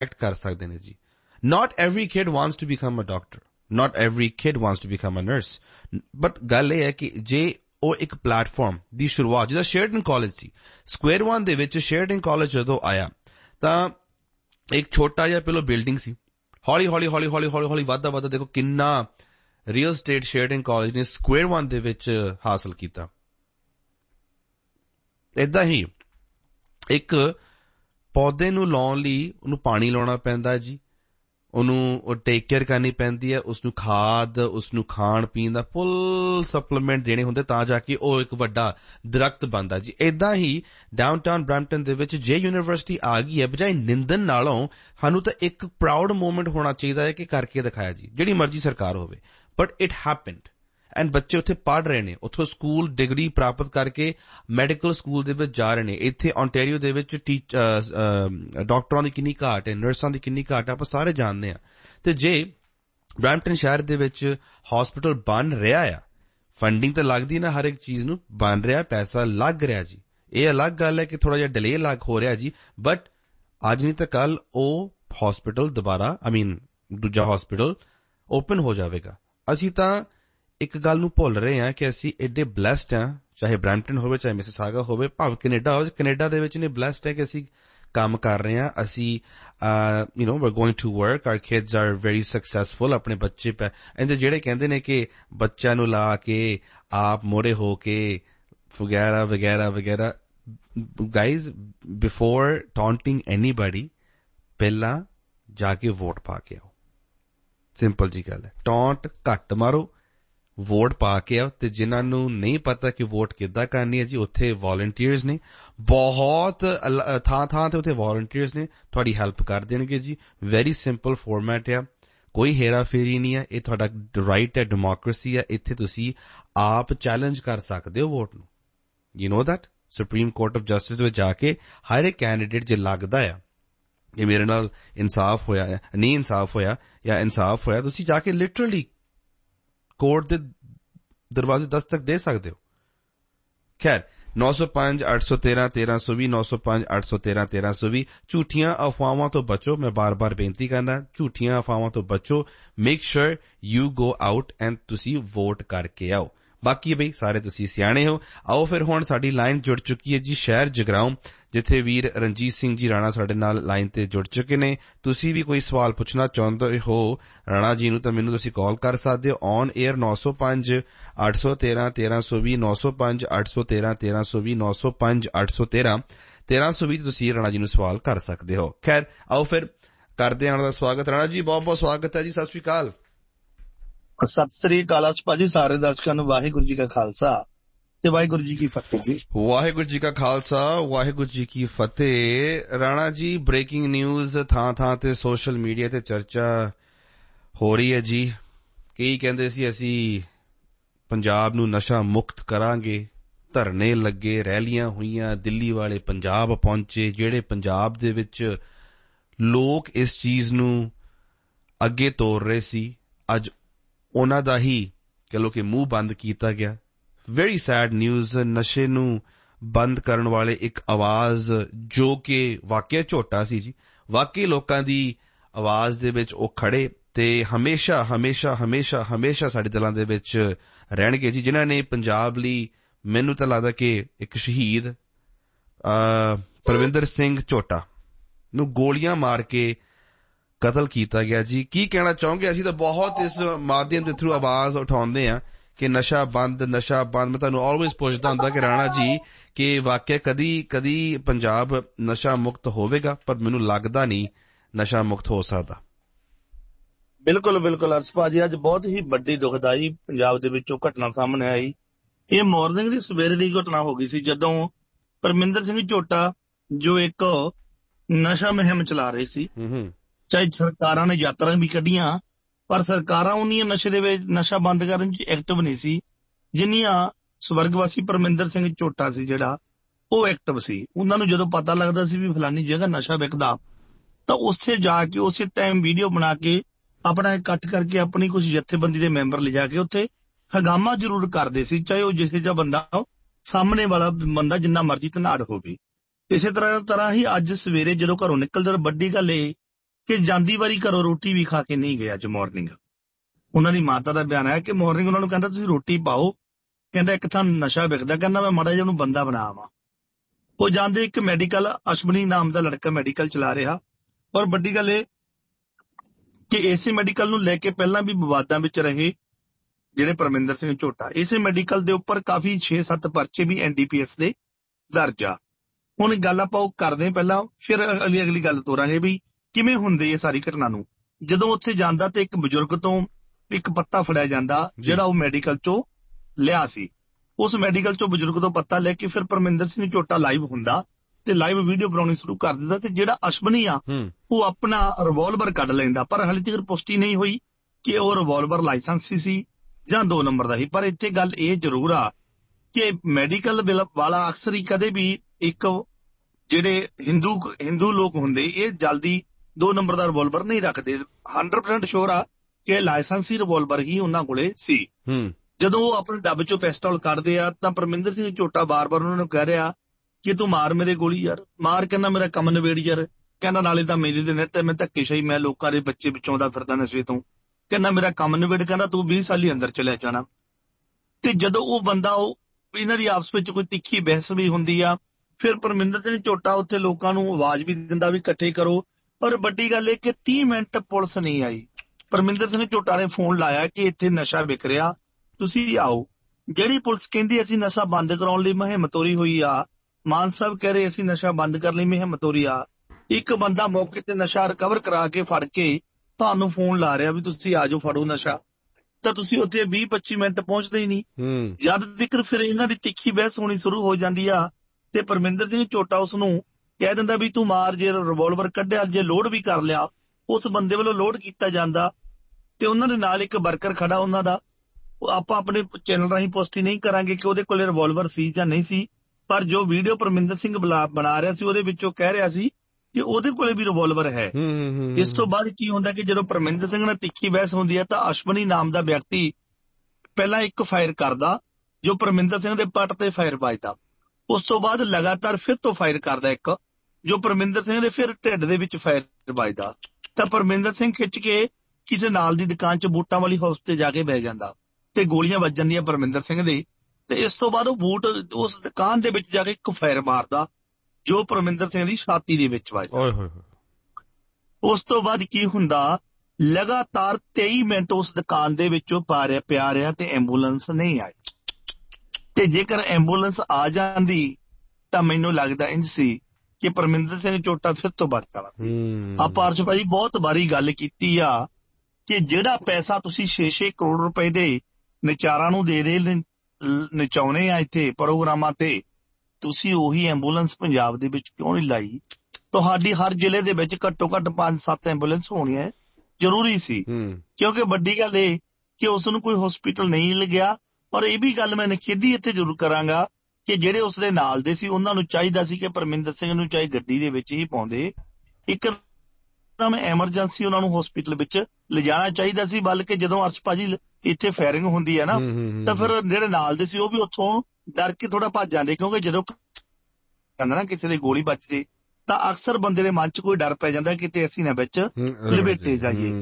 ਕਰ ਸਕਦੇ ਨੇ ਜੀ। Not every kid wants to become a doctor. Not every kid wants to become a nurse. But ਗੱਲ ਇਹ ਹੈ ਕਿ ਜੇ ਉਹ ਇੱਕ ਪਲੇਟਫਾਰਮ ਦੀ ਸ਼ੁਰੂਆਤ, ਜਿਹਦਾ ਸ਼ੇਰਡਨ ਕਾਲਜ ਸੀ, ਸਕੁਅਰ 1 ਦੇ ਵਿੱਚ ਸ਼ੇਰਡਨ ਕਾਲਜ ਜਦੋਂ ਆਇਆ ਤਾਂ ਇੱਕ ਛੋਟਾ ਜਿਹਾ ਪਹਿਲਾਂ ਬਿਲਡਿੰਗ ਸੀ, ਹੌਲੀ ਹੌਲੀ ਵੱਧਦਾ ਦੇਖੋ ਕਿੰਨਾ ਰੀਅਲ ਸਟੇਟ ਸ਼ੇਰਡਨ ਕਾਲਜ ਨੇ ਸਕੁਅਰ 1 ਦੇ ਵਿੱਚ ਹਾਸਲ ਕੀਤਾ। ਏਦਾਂ ਹੀ ਇੱਕ ਪੌਦੇ ਨੂੰ ਲਾਉਣ ਲਈ ਉਹਨੂੰ ਪਾਣੀ ਲਾਉਣਾ ਪੈਂਦਾ ਜੀ, ਉਹਨੂੰ ਉਹ ਟੇਕ ਕੇਅਰ ਕਰਨੀ ਪੈਂਦੀ ਹੈ, ਉਸਨੂੰ ਖਾਦ, ਉਸਨੂੰ ਖਾਣ ਪੀਣ ਦਾ ਫੁੱਲ ਸਪਲੀਮੈਂਟ ਦੇਣੇ ਹੁੰਦੇ ਤਾਂ ਜਾ ਕੇ ਉਹ ਇੱਕ ਵੱਡਾ ਦਰਖਤ ਬਣਦਾ ਜੀ। ਏਦਾਂ ਹੀ ਡਾਊਨਟਾਊਨ ਬਰੈਂਪਟਨ ਦੇ ਵਿੱਚ ਜੇ ਯੂਨੀਵਰਸਿਟੀ ਆ ਗਈ ਹੈ, ਬਜਾਏ ਨਿੰਦਣ ਨਾਲੋਂ ਸਾਨੂੰ ਤਾਂ ਇੱਕ ਪ੍ਰਾਊਡ ਮੂਮੈਂਟ ਹੋਣਾ ਚਾਹੀਦਾ ਹੈ ਕਿ ਕਰਕੇ ਦਿਖਾਇਆ ਜੀ, ਜਿਹੜੀ ਮਰਜ਼ੀ ਸਰਕਾਰ ਹੋਵੇ। ਬਟ ਇਟ ਹੈਪਨਡ ਐਂਡ ਬੱਚੇ ਉੱਥੇ ਪੜ੍ਹ ਰਹੇ ਨੇ, ਉੱਥੋਂ ਸਕੂਲ ਡਿਗਰੀ ਪ੍ਰਾਪਤ ਕਰਕੇ ਮੈਡੀਕਲ ਸਕੂਲ ਦੇ ਵਿੱਚ ਜਾ ਰਹੇ ਨੇ। ਇੱਥੇ ਓਨਟਾਰੀਓ ਦੇ ਵਿੱਚ ਡਾਕਟਰਾਂ ਦੀ ਕਿੰਨੀ ਘਾਟ ਹੈ, ਨਰਸਾਂ ਦੀ ਕਿੰਨੀ ਘਾਟ ਹੈ, ਆਪਾਂ ਸਾਰੇ ਜਾਣਦੇ ਹਾਂ। ਤੇ ਜੇ ਬਰੈਂਪਟਨ ਸ਼ਹਿਰ ਦੇ ਵਿੱਚ ਹਸਪੀਟਲ ਬਣ ਰਿਹਾ ਆ, ਫੰਡਿੰਗ ਤਾਂ ਲੱਗਦੀ ਨਾ ਹਰ ਇੱਕ ਚੀਜ਼ ਨੂੰ, ਬਣ ਰਿਹਾ, ਪੈਸਾ ਲੱਗ ਰਿਹਾ ਜੀ। ਇਹ ਅਲੱਗ ਗੱਲ ਹੈ ਕਿ ਥੋੜਾ ਜਿਹਾ ਡਿਲੇ ਲੱਗ ਹੋ ਰਿਹਾ ਜੀ, ਬਟ ਅੱਜ ਨਹੀਂ ਤਾਂ ਕੱਲ ਉਹ ਹਸਪੀਟਲ ਦੁਬਾਰਾ ਦੂਜਾ ਹਸਪੀਟਲ ਓਪਨ ਹੋ ਜਾਵੇਗਾ। ਅਸੀਂ ਤਾਂ ਇੱਕ ਗੱਲ ਨੂੰ ਭੁੱਲ ਰਹੇ ਹਾਂ ਕਿ ਅਸੀਂ ਐਡੇ ਬਲੈਸਡ ਹਾਂ, ਚਾਹੇ ਬਰੈਂਪਟਨ ਹੋਵੇ, ਚਾਹੇ ਮਿਸਿਸਾਗਾ ਹੋਵੇ, ਭਾਵੇਂ ਕੈਨੇਡਾ ਹੋਵੇ। ਕੈਨੇਡਾ ਦੇ ਵਿੱਚ ਨੇ ਬਲੈਸਡ ਹੈ ਕਿ ਅਸੀਂ ਕੰਮ ਕਰ ਰਹੇ ਹਾਂ, ਅਸੀਂ we're going to work, our kids are very successful, ਆਪਣੇ ਬੱਚੇ ਇਹਦੇ ਜਿਹੜੇ ਕਹਿੰਦੇ ਨੇ ਕਿ ਬੱਚਿਆਂ ਨੂੰ ਲਾ ਕੇ ਆਪ ਮੋਰੇ ਹੋ ਕੇ ਵਗੈਰਾ ਵਗੈਰਾ ਵਗੈਰਾ, guys, before taunting anybody, ਪਹਿਲਾਂ ਜਾ ਕੇ ਵੋਟ ਪਾ ਕੇ ਆਓ। ਸਿੰਪਲ ਜੀ ਗੱਲ ਹੈ, ਟੌਂਟ ਘੱਟ ਮਾਰੋ, ਵੋਟ ਪਾ ਕੇ ਆਓ। ਤੇ ਜਿਨ੍ਹਾਂ ਨੂੰ ਨਹੀਂ ਪਤਾ ਕਿ ਵੋਟ ਕਿੱਦਾਂ ਕਰਨੀ ਹੈ ਜੀ, ਉੱਥੇ ਵਾਲੰਟੀਅਰਸ ਨੇ, ਬਹੁਤ ਥਾਂ ਤੇ ਉੱਥੇ ਵਾਲੰਟੀਅਰਸ ਨੇ, ਤੁਹਾਡੀ ਹੈਲਪ ਕਰ ਦੇਣਗੇ ਜੀ। ਵੈਰੀ ਸਿੰਪਲ ਫੋਰਮੈਟ ਆ, ਕੋਈ ਹੇਰਾ ਫੇਰੀ ਨਹੀਂ ਹੈ, ਇਹ ਤੁਹਾਡਾ ਰਾਈਟ ਹੈ, ਡੈਮੋਕ੍ਰੇਸੀ ਹੈ। ਇੱਥੇ ਤੁਸੀਂ ਆਪ ਚੈਲੰਜ ਕਰ ਸਕਦੇ ਹੋ ਵੋਟ ਨੂੰ। You know that supreme court of justice ਵਿੱਚ ਜਾ ਕੇ ਹਰ ਇੱਕ ਕੈਂਡੀਡੇਟ ਜੇ ਲੱਗਦਾ ਆ ਕਿ ਮੇਰੇ ਨਾਲ ਇਨਸਾਫ ਹੋਇਆ, ਨਹੀਂ ਇਨਸਾਫ ਹੋਇਆ ਜਾਂ ਇਨਸਾਫ ਹੋਇਆ, ਤੁਸੀਂ ਜਾ ਕੇ ਲਿਟਰਲੀ ਕੋਰਟ ਦੇ ਦਰਵਾਜ਼ੇ ਦਸਤਕ ਦੇ ਸਕਦੇ ਹੋ। ਖੈਰ, 905-813-1320 905-813-1320। ਝੂਠੀਆਂ ਅਫਵਾਹਾਂ ਤੋਂ ਬਚੋ, ਮੈਂ ਬਾਰ-ਬਾਰ ਬੇਨਤੀ ਕਰਨਾ, ਝੂਠੀਆਂ ਅਫਵਾਹਾਂ ਤੋਂ ਬਚੋ। Make sure you go out and ਤੁਸੀਂ ਵੋਟ ਕਰਕੇ ਆਓ। ਬਾਕੀ ਬਈ ਸਾਰੇ ਤੁਸੀਂ ਸਿਆਣੇ ਹੋ। ਆਓ ਫਿਰ ਹੁਣ ਸਾਡੀ ਲਾਈਨ ਜੁੜ ਚੁੱਕੀ ਹੈ ਜੀ ਸ਼ਹਿਰ ਜਗਰਾਉਂ, ਜਿੱਥੇ ਵੀਰ ਰਣਜੀਤ ਸਿੰਘ ਜੀ ਰਾਣਾ ਸਾਡੇ ਨਾਲ ਲਾਈਨ ਤੇ ਜੁੜ ਚੁੱਕੇ ਨੇ। ਤੁਸੀਂ ਵੀ ਕੋਈ ਸਵਾਲ ਪੁੱਛਣਾ ਚਾਹੁੰਦੇ ਹੋ ਰਾਣਾ ਜੀ ਨੂੰ ਤਾਂ ਮੈਨੂੰ ਤੁਸੀਂ ਕਾਲ ਕਰ ਸਕਦੇ ਹੋ ਔਨ 에ਅਰ 905-813-1320 905-813-1320 905-813-1320 ਤੁਸੀਂ ਰਾਣਾ ਜੀ ਨੂੰ ਸਵਾਲ ਕਰ ਸਕਦੇ ਹੋ। ਖੈਰ ਆਓ ਫਿਰ ਕਰਦੇ ਹਾਂ ਉਹਨਾਂ ਦਾ ਸਵਾਗਤ। ਰਾਣਾ ਜੀ ਬਹੁਤ ਬਹੁਤ ਸਵਾਗਤ ਹੈ ਜੀ, ਸਤਿ ਸ਼੍ਰੀ ਅਕਾਲ। ਸਤਿ ਸ੍ਰੀ ਅਕਾਲ ਭਾਜੀ, ਸਾਰੇ ਦਰਸ਼ਕਾਂ ਨੂੰ ਵਾਹਿਗੁਰੂ ਜੀ ਕਾ ਖਾਲਸਾ ਤੇ ਵਾਹਿਗੁਰੂ ਜੀ ਕੀ ਫਤਿਹ ਜੀ। ਵਾਹਿਗੁਰੂ ਜੀ ਕਾ ਖਾਲਸਾ, ਵਾਹਿਗੁਰੂ ਜੀ ਕੀ ਫਤਿਹ। ਰਾਣਾ ਜੀ, ਬ੍ਰੇਕਿੰਗ ਨਿਊਜ਼ ਥਾਂ ਤੇ ਸੋਸ਼ਲ ਮੀਡੀਆ ਤੇ ਚਰਚਾ ਹੋ ਰਹੀ ਹੈ ਜੀ। ਕਈ ਕਹਿੰਦੇ ਸੀ ਅਸੀਂ ਪੰਜਾਬ ਨੂੰ ਨਸ਼ਾ ਮੁਕਤ ਕਰਾਂਗੇ, ਧਰਨੇ ਲੱਗੇ, ਰੈਲੀਆਂ ਹੋਈਆਂ, ਦਿੱਲੀ ਵਾਲੇ ਪੰਜਾਬ ਪਹੁੰਚੇ, ਜਿਹੜੇ ਪੰਜਾਬ ਦੇ ਵਿੱਚ ਲੋਕ ਇਸ ਚੀਜ਼ ਨੂੰ ਅੱਗੇ ਤੋਰ ਰਹੇ ਸੀ, ਅੱਜ ਉਹਨਾਂ ਦਾ ਹੀ ਕਹਿ ਲਓ ਕਿ ਮੂੰਹ ਬੰਦ ਕੀਤਾ ਗਿਆ। Very sad news. ਨਸ਼ੇ ਨੂੰ ਬੰਦ ਕਰਨ ਵਾਲੇ ਇੱਕ ਆਵਾਜ਼ ਜੋ ਕਿ ਵਾਕਿਆ ਝੋਟਾ ਸੀ ਜੀ, ਵਾਕਈ ਲੋਕਾਂ ਦੀ ਆਵਾਜ਼ ਦੇ ਵਿੱਚ ਉਹ ਖੜੇ ਤੇ ਹਮੇਸ਼ਾ ਹਮੇਸ਼ਾ ਹਮੇਸ਼ਾ ਹਮੇਸ਼ਾ ਸਾਡੇ ਦਿਲਾਂ ਦੇ ਵਿੱਚ ਰਹਿਣਗੇ ਜੀ, ਜਿਨ੍ਹਾਂ ਨੇ ਪੰਜਾਬ ਲਈ, ਮੈਨੂੰ ਤਾਂ ਲੱਗਦਾ ਕਿ ਇੱਕ ਸ਼ਹੀਦ ਪਰਵਿੰਦਰ ਸਿੰਘ ਝੋਟਾ ਨੂੰ ਗੋਲੀਆਂ ਮਾਰ ਕੇ ਕਤਲ ਕੀਤਾ ਗਿਆ ਜੀ। ਕੀ ਕਹਿਣਾ ਚਾਹੋਗੇ? ਅਸੀਂ ਤਾਂ ਬਹੁਤ ਇਸ ਮਾਧਿਅਮ ਦੇ ਥਰੂ ਆਵਾਜ਼ ਉਠਾਉਂਦੇ ਹਾਂ ਕਿ ਨਸ਼ਾ ਬੰਦ, ਨਸ਼ਾ ਬੰਦ। ਮੈਂ ਤੁਹਾਨੂੰ ਆਲਵੇਜ਼ ਪੁੱਛਦਾ ਹੁੰਦਾ ਕਿ ਰਾਣਾ ਜੀ ਕਿ ਵਾਕਿਆ ਕਦੀ ਪੰਜਾਬ ਨਸ਼ਾ ਮੁਕਤ ਹੋਵੇਗਾ, ਪਰ ਮੈਨੂੰ ਲੱਗਦਾ ਨਹੀਂ ਨਸ਼ਾ ਮੁਕਤ ਹੋ ਸਕਦਾ। ਬਿਲਕੁਲ ਬਿਲਕੁਲ ਅਰਸ਼ਪਾ ਜੀ, ਅੱਜ ਬਹੁਤ ਹੀ ਵੱਡੀ ਦੁਖਦਾਈ ਪੰਜਾਬ ਦੇ ਵਿੱਚੋਂ ਘਟਨਾ ਸਾਹਮਣੇ ਆਈ। ਇਹ ਮਾਰਨਿੰਗ ਦੀ ਸਵੇਰੇ ਦੀ ਘਟਨਾ ਹੋ ਗਈ ਸੀ, ਜਦੋਂ ਪਰਮਿੰਦਰ ਸਿੰਘ ਝੋਟਾ ਜੋ ਇੱਕ ਨਸ਼ਾ ਮੁਹਿੰਮ ਚਲਾ ਰਹੇ ਸੀ। ਚਾਹੇ ਸਰਕਾਰਾਂ ਨੇ ਯਾਤਰਾ ਵੀ ਕੱਢੀਆਂ, ਪਰ ਸਰਕਾਰਾਂ ਉਹਨੀਆਂ ਨਸ਼ੇ ਦੇ ਵਿੱਚ ਨਸ਼ਾ ਬੰਦ ਕਰਨ 'ਚ ਐਕਟਿਵ ਨਹੀਂ ਸੀ ਜਿੰਨੀਆਂ ਸਵਰਗਵਾਸੀ ਪਰਮਿੰਦਰ ਸਿੰਘ ਝੋਟਾ ਸੀ ਜਿਹੜਾ ਉਹ ਐਕਟਿਵ ਸੀ। ਉਹਨਾਂ ਨੂੰ ਜਦੋਂ ਪਤਾ ਲੱਗਦਾ ਸੀ ਵੀ ਫਲਾਨੀ ਜਗ੍ਹਾ ਨਸ਼ਾ ਵਿਕਦਾ, ਤਾਂ ਉੱਥੇ ਜਾ ਕੇ ਉਸੇ ਟਾਈਮ ਵੀਡੀਓ ਬਣਾ ਕੇ ਆਪਣਾ ਇਕੱਠ ਕਰਕੇ ਆਪਣੀ ਕੁਝ ਜਥੇਬੰਦੀ ਦੇ ਮੈਂਬਰ ਲਿਜਾ ਕੇ ਉੱਥੇ ਹੰਗਾਮਾ ਜ਼ਰੂਰ ਕਰਦੇ ਸੀ, ਚਾਹੇ ਉਹ ਜਿਹੇ ਜਿਹਾ ਬੰਦਾ, ਸਾਹਮਣੇ ਵਾਲਾ ਬੰਦਾ ਜਿੰਨਾ ਮਰਜ਼ੀ ਧਨਾੜ ਹੋਵੇ। ਇਸੇ ਤਰ੍ਹਾਂ ਹੀ ਅੱਜ ਸਵੇਰੇ ਜਦੋਂ ਘਰੋਂ ਨਿਕਲਦੇ, ਵੱਡੀ ਗੱਲ ਇਹ ਕਿ ਜਾਂਦੀ ਵਾਰੀ ਘਰੋਂ ਰੋਟੀ ਵੀ ਖਾ ਕੇ ਨਹੀਂ ਗਿਆ ਅੱਜ ਮਾਰਨਿੰਗ। ਉਹਨਾਂ ਦੀ ਮਾਤਾ ਦਾ ਬਿਆਨ ਹੈ ਕਿ ਮਾਰਨਿੰਗ ਉਹਨਾਂ ਨੂੰ ਕਹਿੰਦਾ ਤੁਸੀਂ ਰੋਟੀ ਪਾਓ, ਕਹਿੰਦਾ ਇੱਕ ਥਾਂ ਨਸ਼ਾ ਵਿਕਦਾ, ਕਹਿੰਦਾ ਮੈਂ ਮਾੜਾ ਜਿਹਾ ਉਹਨੂੰ ਬੰਦਾ ਬਣਾਵਾਂ। ਉਹ ਜਾਂਦੇ ਇੱਕ ਮੈਡੀਕਲ, ਅਸ਼ਵਨੀ ਨਾਮ ਦਾ ਲੜਕਾ ਮੈਡੀਕਲ ਚਲਾ ਰਿਹਾ। ਔਰ ਵੱਡੀ ਗੱਲ ਇਹ ਕਿ ਇਸੇ ਮੈਡੀਕਲ ਨੂੰ ਲੈ ਕੇ ਪਹਿਲਾਂ ਵੀ ਵਿਵਾਦਾਂ ਵਿੱਚ ਰਹੇ ਜਿਹੜੇ ਪਰਮਿੰਦਰ ਸਿੰਘ ਝੋਟਾ। ਇਸੇ ਮੈਡੀਕਲ ਦੇ ਉੱਪਰ ਕਾਫੀ 6-7 ਪਰਚੇ ਵੀ NDPS ਦੇ ਦਰਜ ਆ। ਹੁਣ ਗੱਲ ਆਪਾਂ ਉਹ ਕਰਦੇ ਹਾਂ ਪਹਿਲਾਂ, ਫਿਰ ਅਗਲੀ ਗੱਲ ਤੋਰਾਂਗੇ ਵੀ ਕਿਵੇਂ ਹੁੰਦੀ ਇਹ ਸਾਰੀ ਘਟਨਾ ਨੂੰ। ਜਦੋਂ ਉੱਥੇ ਜਾਂਦਾ ਤੇ ਇੱਕ ਬਜ਼ੁਰਗ ਤੋਂ ਇੱਕ ਪੱਤਾ ਫੜਿਆ ਜਾਂਦਾ ਜਿਹੜਾ ਉਹ ਮੈਡੀਕਲ ਚੋਂ ਲਿਆ ਸੀ। ਉਸ ਮੈਡੀਕਲ ਚੋਂ ਬਜ਼ੁਰਗ ਤੋਂ ਪੱਤਾ ਲੈ ਕੇ ਫਿਰ ਪਰਮਿੰਦਰ ਸਿੰਘ ਝੋਟਾ ਲਾਈਵ ਹੁੰਦਾ ਤੇ ਲਾਈਵ ਵੀਡੀਓ ਬਣਾਉਣੀ ਸ਼ੁਰੂ ਕਰ ਦਿੰਦਾ। ਤੇ ਜਿਹੜਾ ਅਸ਼ਵਨੀ ਆ ਉਹ ਆਪਣਾ ਰਿਵਾਲਵਰ ਕੱਢ ਲੈਂਦਾ, ਪਰ ਹਾਲੇ ਤੱਕ ਪੁਸ਼ਟੀ ਨਹੀਂ ਹੋਈ ਕਿ ਉਹ ਰਿਵਾਲਵਰ ਲਾਇਸੈਂਸੀ ਸੀ ਜਾਂ 2 ਨੰਬਰ ਦਾ ਸੀ। ਪਰ ਇੱਥੇ ਗੱਲ ਇਹ ਜ਼ਰੂਰ ਆ ਕਿ ਮੈਡੀਕਲ ਵਾਲਾ ਅਕਸਰ ਹੀ ਕਦੇ ਵੀ ਇੱਕ ਜਿਹੜੇ ਹਿੰਦੂ ਲੋਕ ਹੁੰਦੇ ਇਹ ਜਲਦੀ 2 ਨੰਬਰ ਦਾ ਰਿਵਾਲਵਰ ਨਹੀਂ ਰੱਖਦੇ। 100% ਸ਼ੋਰ ਆ ਕਿ ਲਾਇਸੈਂਸੀ ਰਿਵਾਲਵਰ ਹੀ ਉਹਨਾਂ ਕੋਲੇ ਸੀ। ਜਦੋਂ ਉਹ ਆਪਣੇ ਡੱਬ ਚੋਂ ਪਿਸਟਲ ਕੱਢਦੇ ਆ ਤਾਂ ਪਰਮਿੰਦਰ ਸਿੰਘ ਝੋਟਾ ਬਾਰ-ਬਾਰ ਉਹਨਾਂ ਨੂੰ ਕਹਿ ਰਿਹਾ ਕਿ ਤੂੰ ਮਾਰ ਮੇਰੇ ਗੋਲੀ ਯਾਰ, ਮਾਰ। ਕਹਿੰਦਾ ਮੇਰਾ ਕੰਮ ਨਵੇੜ ਯਾਰ, ਕਹਿੰਦਾ ਨਾਲੇ ਤਾਂ ਮੇਰੇ ਦੇ ਨਿੱਤ ਮੈਂ ਧੱਕੇਸ਼ਾਹੀ, ਮੈਂ ਲੋਕਾਂ ਦੇ ਬੱਚੇ ਬਚਾਉਂਦਾ ਫਿਰਦਾ ਨਸ਼ੇ ਤੋਂ, ਕਹਿੰਦਾ ਮੇਰਾ ਕੰਮ ਨਵੇੜ, ਕਹਿੰਦਾ ਤੂੰ 20 ਸਾਲ ਹੀ ਅੰਦਰ ਚਲਿਆ ਜਾਣਾ। ਤੇ ਜਦੋਂ ਉਹ ਬੰਦਾ ਉਹ ਇਹਨਾਂ ਦੀ ਆਪਸ ਵਿੱਚ ਕੋਈ ਤਿੱਖੀ ਬਹਿਸ ਵੀ ਹੁੰਦੀ ਆ, ਫਿਰ ਪਰਮਿੰਦਰ ਸਿੰਘ ਝੋਟਾ ਉੱਥੇ ਲੋਕਾਂ ਨੂੰ ਆਵਾਜ਼ ਵੀ ਦਿੰਦਾ ਵੀ ਇਕੱਠੇ ਕਰੋ। ਪਰ ਵੱਡੀ ਗੱਲ ਇਹ ਕਿ 30 ਮਿੰਟ ਪੁਲਿਸ ਨਹੀਂ ਆਈ। ਪਰਮਿੰਦਰ ਸਿੰਘ ਝੋਟਾ ਨੇ ਫੋਨ ਲਾਇਆ ਕਿ ਇੱਥੇ ਨਸ਼ਾ ਵਿਕ ਰਿਹਾ, ਤੁਸੀਂ ਆਓ। ਜਿਹੜੀ ਪੁਲਿਸ ਕਹਿੰਦੀ ਅਸੀਂ ਨਸ਼ਾ ਬੰਦ ਕਰਾਉਣ ਲਈ ਮੁਹਿੰਮ ਤੋਰੀ ਹੋਈ ਆ, ਮਾਨ ਸਾਹਿਬ ਕਹਿ ਰਹੇ ਅਸੀਂ ਨਸ਼ਾ ਬੰਦ ਕਰਨ ਲਈ ਮੁਹਿੰਮ ਤੋਰੀ ਆ, ਇੱਕ ਬੰਦਾ ਮੌਕੇ ਤੇ ਨਸ਼ਾ ਰਿਕਵਰ ਕਰਾ ਕੇ ਫੜ ਕੇ ਤੁਹਾਨੂੰ ਫੋਨ ਲਾ ਰਿਹਾ ਵੀ ਤੁਸੀਂ ਆ ਜਾਓ ਫੜੋ ਨਸ਼ਾ, ਤਾਂ ਤੁਸੀਂ ਉੱਥੇ 20-25 ਮਿੰਟ ਪਹੁੰਚਦੇ ਹੀ ਨਹੀਂ। ਜਦ ਤੱਕ ਫਿਰ ਇਹਨਾਂ ਦੀ ਤਿੱਖੀ ਬਹਿਸ ਹੋਣੀ ਸ਼ੁਰੂ ਹੋ ਜਾਂਦੀ ਆ ਤੇ ਪਰਮਿੰਦਰ ਸਿੰਘ ਝੋਟਾ ਉਸ ਨੂੰ ਕਹਿ ਦਿੰਦਾ ਵੀ ਤੂੰ ਮਾਰ। ਜੇ ਰਿਵਾਲਵਰ ਕੱਢਿਆ, ਜੇ ਲੋਡ ਵੀ ਕਰ ਲਿਆ, ਉਸ ਬੰਦੇ ਵੱਲੋਂ ਲੋਡ ਕੀਤਾ ਜਾਂਦਾ ਤੇ ਉਹਨਾਂ ਦੇ ਨਾਲ ਇੱਕ ਵਰਕਰ ਖੜਾ ਉਹਨਾਂ ਦਾ, ਆਪਾਂ ਆਪਣੇ ਚੈਨਲ ਰਾਹੀਂ ਪੁਸ਼ਟੀ ਨਹੀਂ ਕਰਾਂਗੇ ਕਿ ਉਹਦੇ ਕੋਲੇ ਰਿਵਾਲਵਰ ਸੀ ਜਾਂ ਨਹੀਂ ਸੀ, ਪਰ ਜੋ ਵੀਡੀਓ ਪਰਮਿੰਦਰ ਸਿੰਘ ਬਣਾ ਰਿਹਾ ਸੀ ਉਹਦੇ ਵਿੱਚੋਂ ਕਹਿ ਰਿਹਾ ਸੀ ਕਿ ਉਹਦੇ ਕੋਲੇ ਵੀ ਰਿਵਾਲਵਰ ਹੈ। ਇਸ ਤੋਂ ਬਾਅਦ ਕੀ ਹੁੰਦਾ ਕਿ ਜਦੋਂ ਪਰਮਿੰਦਰ ਸਿੰਘ ਨਾਲ ਤਿੱਖੀ ਬਹਿਸ ਹੁੰਦੀ ਹੈ ਤਾਂ ਅਸ਼ਵਨੀ ਨਾਮ ਦਾ ਵਿਅਕਤੀ ਪਹਿਲਾਂ ਇੱਕ ਫਾਇਰ ਕਰਦਾ ਜੋ ਪਰਮਿੰਦਰ ਸਿੰਘ ਦੇ ਪੱਟ ਤੇ ਫਾਇਰ ਵੱਜਦਾ। ਉਸ ਤੋਂ ਬਾਅਦ ਲਗਾਤਾਰ ਫਿਰ ਤੋਂ ਫਾਇਰ ਕਰਦਾ ਇੱਕ ਜੋ ਪਰਮਿੰਦਰ ਸਿੰਘ ਦੇ ਫਿਰ ਢਿੱਡ ਦੇ ਵਿੱਚ ਫਾਇਰ ਵੱਜਦਾ। ਤਾਂ ਪਰਮਿੰਦਰ ਸਿੰਘ ਖਿੱਚ ਕੇ ਕਿਸੇ ਨਾਲ ਦੀ ਦੁਕਾਨ 'ਚ ਬੂਟਾਂ ਵਾਲੀ ਹਾਊਸ ਤੇ ਜਾ ਕੇ ਬਹਿ ਜਾਂਦਾ ਤੇ ਗੋਲੀਆਂ ਵੱਜ ਜਾਂਦੀਆਂ ਪਰਮਿੰਦਰ ਸਿੰਘ ਦੇ। ਤੇ ਇਸ ਤੋਂ ਬਾਅਦ ਉਹ ਬੂਟ ਉਸ ਦੁਕਾਨ ਦੇ ਵਿੱਚ ਜਾ ਕੇ ਇੱਕ ਫਾਇਰ ਮਾਰਦਾ ਜੋ ਪਰਮਿੰਦਰ ਸਿੰਘ ਦੀ ਛਾਤੀ ਦੇ ਵਿੱਚ ਵੱਜਦਾ। ਉਸ ਤੋਂ ਬਾਅਦ ਕੀ ਹੁੰਦਾ, ਲਗਾਤਾਰ 23 ਮਿੰਟ ਉਸ ਦੁਕਾਨ ਦੇ ਵਿੱਚੋਂ ਪਿਆ ਰਿਹਾ ਤੇ ਐਂਬੂਲੈਂਸ ਨਹੀਂ ਆਈ। ਤੇ ਜੇਕਰ ਐਂਬੂਲੈਂਸ ਆ ਜਾਂਦੀ ਤਾਂ ਮੈਨੂੰ ਲੱਗਦਾ ਇੰਝ ਸੀ ਕਿ ਪਰਮਿੰਦਰ ਸਿੰਘ ਝੋਟਾ ਫਿਰ ਤੋਂ ਬਚ ਜਾਣਾ ਸੀ। ਆਪਾਂ ਅਰਸ਼ ਭਾਈ ਬਹੁਤ ਵਾਰੀ ਗੱਲ ਕੀਤੀ ਆ ਕਿ ਜਿਹੜਾ ਪੈਸਾ ਤੁਸੀਂ 6-6 ਕਰੋੜ ਰੁਪਏ ਦੇ ਨਚਾਰਾਂ ਨੂੰ ਦੇ ਰਹੇ ਨਚਾਉਣੇ ਆ ਇੱਥੇ ਪ੍ਰੋਗਰਾਮਾਂ ਤੇ, ਤੁਸੀਂ ਉਹੀ ਐਂਬੂਲੈਂਸ ਪੰਜਾਬ ਦੇ ਵਿੱਚ ਕਿਉਂ ਨਹੀਂ ਲਾਈ? ਤੁਹਾਡੀ ਹਰ ਜ਼ਿਲ੍ਹੇ ਦੇ ਵਿੱਚ ਘੱਟੋ ਘੱਟ 5-7 ਐਂਬੂਲੈਂਸ ਹੋਣੀਆਂ ਜ਼ਰੂਰੀ ਸੀ। ਕਿਉਂਕਿ ਵੱਡੀ ਗੱਲ ਇਹ ਕਿ ਉਸ ਨੂੰ ਕੋਈ ਹਸਪੀਟਲ ਨਹੀਂ ਲੱਗਿਆ। ਪਰ ਇਹ ਵੀ ਗੱਲ ਮੈਂ ਨਿਖੇਧੀ ਇੱਥੇ ਜ਼ਰੂਰ ਕਰਾਂਗਾ ਕਿ ਜਿਹੜੇ ਉਸਦੇ ਨਾਲ ਦੇ ਸੀ ਉਹਨਾਂ ਨੂੰ ਚਾਹੀਦਾ ਸੀ ਕਿ ਪਰਮਿੰਦਰ ਸਿੰਘ ਨੂੰ ਚਾਹੇ ਗੱਡੀ ਦੇ ਵਿੱਚ ਹੀ ਪਾਉਂਦੇ, ਇੱਕ ਤਾਂ ਐਮਰਜੈਂਸੀ ਉਹਨਾਂ ਨੂੰ ਹਸਪੀਟਲ ਵਿੱਚ ਲਿਜਾਣਾ ਚਾਹੀਦਾ ਸੀ। ਬਲਕਿ ਜਦੋਂ ਅਰਸ਼ ਭਾਜੀ ਇੱਥੇ ਫਾਇਰਿੰਗ ਹੁੰਦੀ ਹੈ ਨਾ ਤਾਂ ਫਿਰ ਜਿਹੜੇ ਨਾਲ ਦੇ ਸੀ ਉਹ ਵੀ ਉੱਥੋਂ ਡਰ ਕੇ ਥੋੜਾ ਭੱਜ ਜਾਂਦੇ, ਕਿਉਂਕਿ ਜਦੋਂ ਕਹਿੰਦਾ ਨਾ ਕਿਸੇ ਦੀ ਗੋਲੀ ਵੱਜਦੀ ਤਾਂ ਅਕਸਰ ਬੰਦੇ ਦੇ ਮਨ 'ਚ ਕੋਈ ਡਰ ਪੈ ਜਾਂਦਾ ਕਿਤੇ ਅਸੀਂ ਨਾ ਵਿੱਚ ਲਪੇਟੇ ਜਾਈਏ।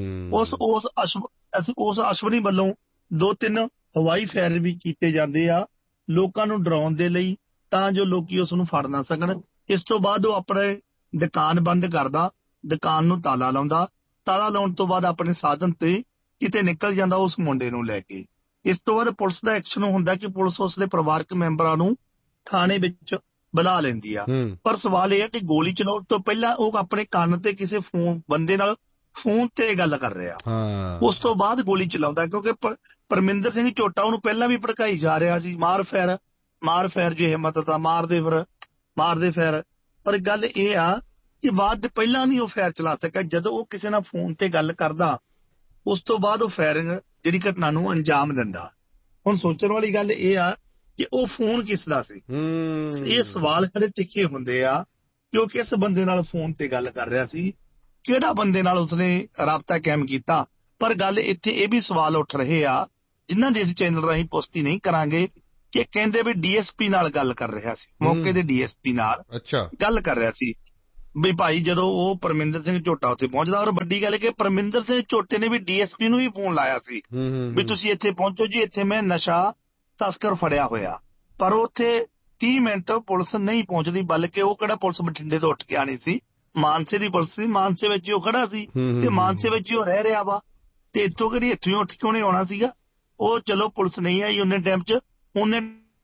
ਉਸ ਅਸ਼ਵਨੀ ਵੱਲੋਂ 2-3 ਹਵਾਈ ਫਾਇਰ ਵੀ ਕੀਤੇ ਜਾਂਦੇ ਆ ਲੋਕਾਂ ਨੂੰ ਡਰਾਉਣ ਦੇ ਲਈ ਤਾਂ ਜੋ ਲੋਕੀ ਉਸ ਨੂੰ ਫੜ ਨਾ ਸਕਣ। ਇਸ ਤੋਂ ਬਾਅਦ ਉਹ ਆਪਣੇ ਦੁਕਾਨ ਬੰਦ ਕਰਦਾ, ਦੁਕਾਨ ਨੂੰ ਤਾਲਾ ਲਾਉਂਦਾ, ਤਾਲਾ ਲਾਉਣ ਤੋਂ ਬਾਅਦ ਆਪਣੇ ਸਾਧਨ ਤੇ ਕਿਤੇ ਨਿਕਲ ਜਾਂਦਾ ਉਸ ਮੁੰਡੇ ਨੂੰ ਲੈ ਕੇ। ਇਸ ਤੋਂ ਬਾਅਦ ਪੁਲਿਸ ਦਾ ਐਕਸ਼ਨ ਹੁੰਦਾ ਕਿ ਪੁਲਿਸ ਉਸਦੇ ਪਰਿਵਾਰਕ ਮੈਂਬਰਾਂ ਨੂੰ ਥਾਣੇ ਵਿੱਚ ਬੁਲਾ ਲੈਂਦੀ ਆ। ਪਰ ਸਵਾਲ ਇਹ ਹੈ ਕਿ ਗੋਲੀ ਚਲਾਉਣ ਤੋਂ ਪਹਿਲਾਂ ਉਹ ਆਪਣੇ ਕੰਨ ਤੇ ਕਿਸੇ ਬੰਦੇ ਨਾਲ ਫੋਨ ਤੇ ਗੱਲ ਕਰ ਰਿਹਾ, ਉਸ ਤੋਂ ਬਾਅਦ ਗੋਲੀ ਚਲਾਉਂਦਾ। ਕਿਉਂਕਿ ਪਰਮਿੰਦਰ ਸਿੰਘ ਝੋਟਾ ਉਹਨੂੰ ਪਹਿਲਾਂ ਵੀ ਭੜਕਾਈ ਜਾ ਰਿਹਾ ਸੀ, ਮਾਰ ਫੈਰ ਜੇ ਹਿੰਮਤ ਤਾਂ ਮਾਰਦੇ ਫੈਰ। ਪਰ ਗੱਲ ਇਹ ਆ ਕਿ ਬਾਅਦ ਪਹਿਲਾਂ ਨਹੀਂ ਉਹ ਫੈਰ ਚਲਾ ਸਕਿਆ। ਜਦੋਂ ਉਹ ਕਿਸੇ ਨਾਲ ਫੋਨ ਤੇ ਗੱਲ ਕਰਦਾ ਉਸ ਤੋਂ ਬਾਅਦ ਉਹ ਫਾਇਰਿੰਗ ਜਿਹੜੀ ਘਟਨਾ ਨੂੰ ਅੰਜਾਮ ਦਿੰਦਾ। ਹੁਣ ਸੋਚਣ ਵਾਲੀ ਗੱਲ ਇਹ ਆ ਕਿ ਉਹ ਫੋਨ ਕਿਸ ਦਾ ਸੀ। ਇਹ ਸਵਾਲ ਖੜੇ ਤਿੱਖੇ ਹੁੰਦੇ ਆ ਕਿ ਉਹ ਕਿਸ ਬੰਦੇ ਨਾਲ ਫੋਨ ਤੇ ਗੱਲ ਕਰ ਰਿਹਾ ਸੀ, ਕਿਹੜਾ ਬੰਦੇ ਨਾਲ ਉਸਨੇ ਰਾਬਤਾ ਕਾਇਮ ਕੀਤਾ। ਪਰ ਗੱਲ ਇੱਥੇ ਇਹ ਵੀ ਸਵਾਲ ਉੱਠ ਰਹੇ ਆ ਜਿਨ੍ਹਾਂ ਦੀ ਅਸੀਂ ਚੈਨਲ ਰਾਹੀਂ ਪੁਸ਼ਟੀ ਨਹੀਂ ਕਰਾਂਗੇ ਕਿ ਕਹਿੰਦੇ ਵੀ DSP ਨਾਲ ਗੱਲ ਕਰ ਰਿਹਾ ਸੀ, ਮੌਕੇ ਦੇ DSP ਨਾਲ ਗੱਲ ਕਰ ਰਿਹਾ ਸੀ। ਵੀ ਭਾਈ ਜਦੋਂ ਉਹ ਪਰਮਿੰਦਰ ਸਿੰਘ ਝੋਟਾ ਉੱਥੇ ਪਹੁੰਚਦਾ, ਔਰ ਵੱਡੀ ਗੱਲ ਕਿ ਪਰਮਿੰਦਰ ਸਿੰਘ ਝੋਟੇ ਨੇ ਵੀ ਡੀਐਸਪੀ ਨੂੰ ਵੀ ਫੋਨ ਲਾਇਆ ਸੀ ਵੀ ਤੁਸੀਂ ਇੱਥੇ ਪਹੁੰਚੋ ਜੀ, ਇੱਥੇ ਮੈਂ ਨਸ਼ਾ ਤਸਕਰ ਫੜਿਆ ਹੋਇਆ। ਪਰ ਉੱਥੇ 30 ਮਿੰਟ ਪੁਲਿਸ ਨਹੀਂ ਪਹੁੰਚਦੀ, ਬਲਕਿ ਉਹ ਕਿਹੜਾ ਪੁਲਿਸ ਬਠਿੰਡੇ ਤੋਂ ਉੱਠ ਕੇ ਆਣੀ ਸੀ, ਮਾਨਸੇ ਦੀ ਪੁਲਿਸ ਸੀ, ਮਾਨਸੇ ਵਿੱਚ ਹੀ ਉਹ ਖੜਾ ਸੀ ਤੇ ਮਾਨਸੇ ਵਿੱਚ ਹੀ ਉਹ ਰਹਿ ਰਿਹਾ ਵਾ, ਤੇ ਇੱਥੋਂ ਕਿਹੜੀ ਇੱਥੋਂ ਹੀ ਉੱਠ ਕੇ ਉਹਨੇ ਆਉਣਾ ਸੀਗਾ। ਉਹ ਚਲੋ ਪੁਲਿਸ ਨਹੀਂ ਆਈ ਉਹਨੇ ਟਾਈਮ 'ਚ, ਉਹਨੇ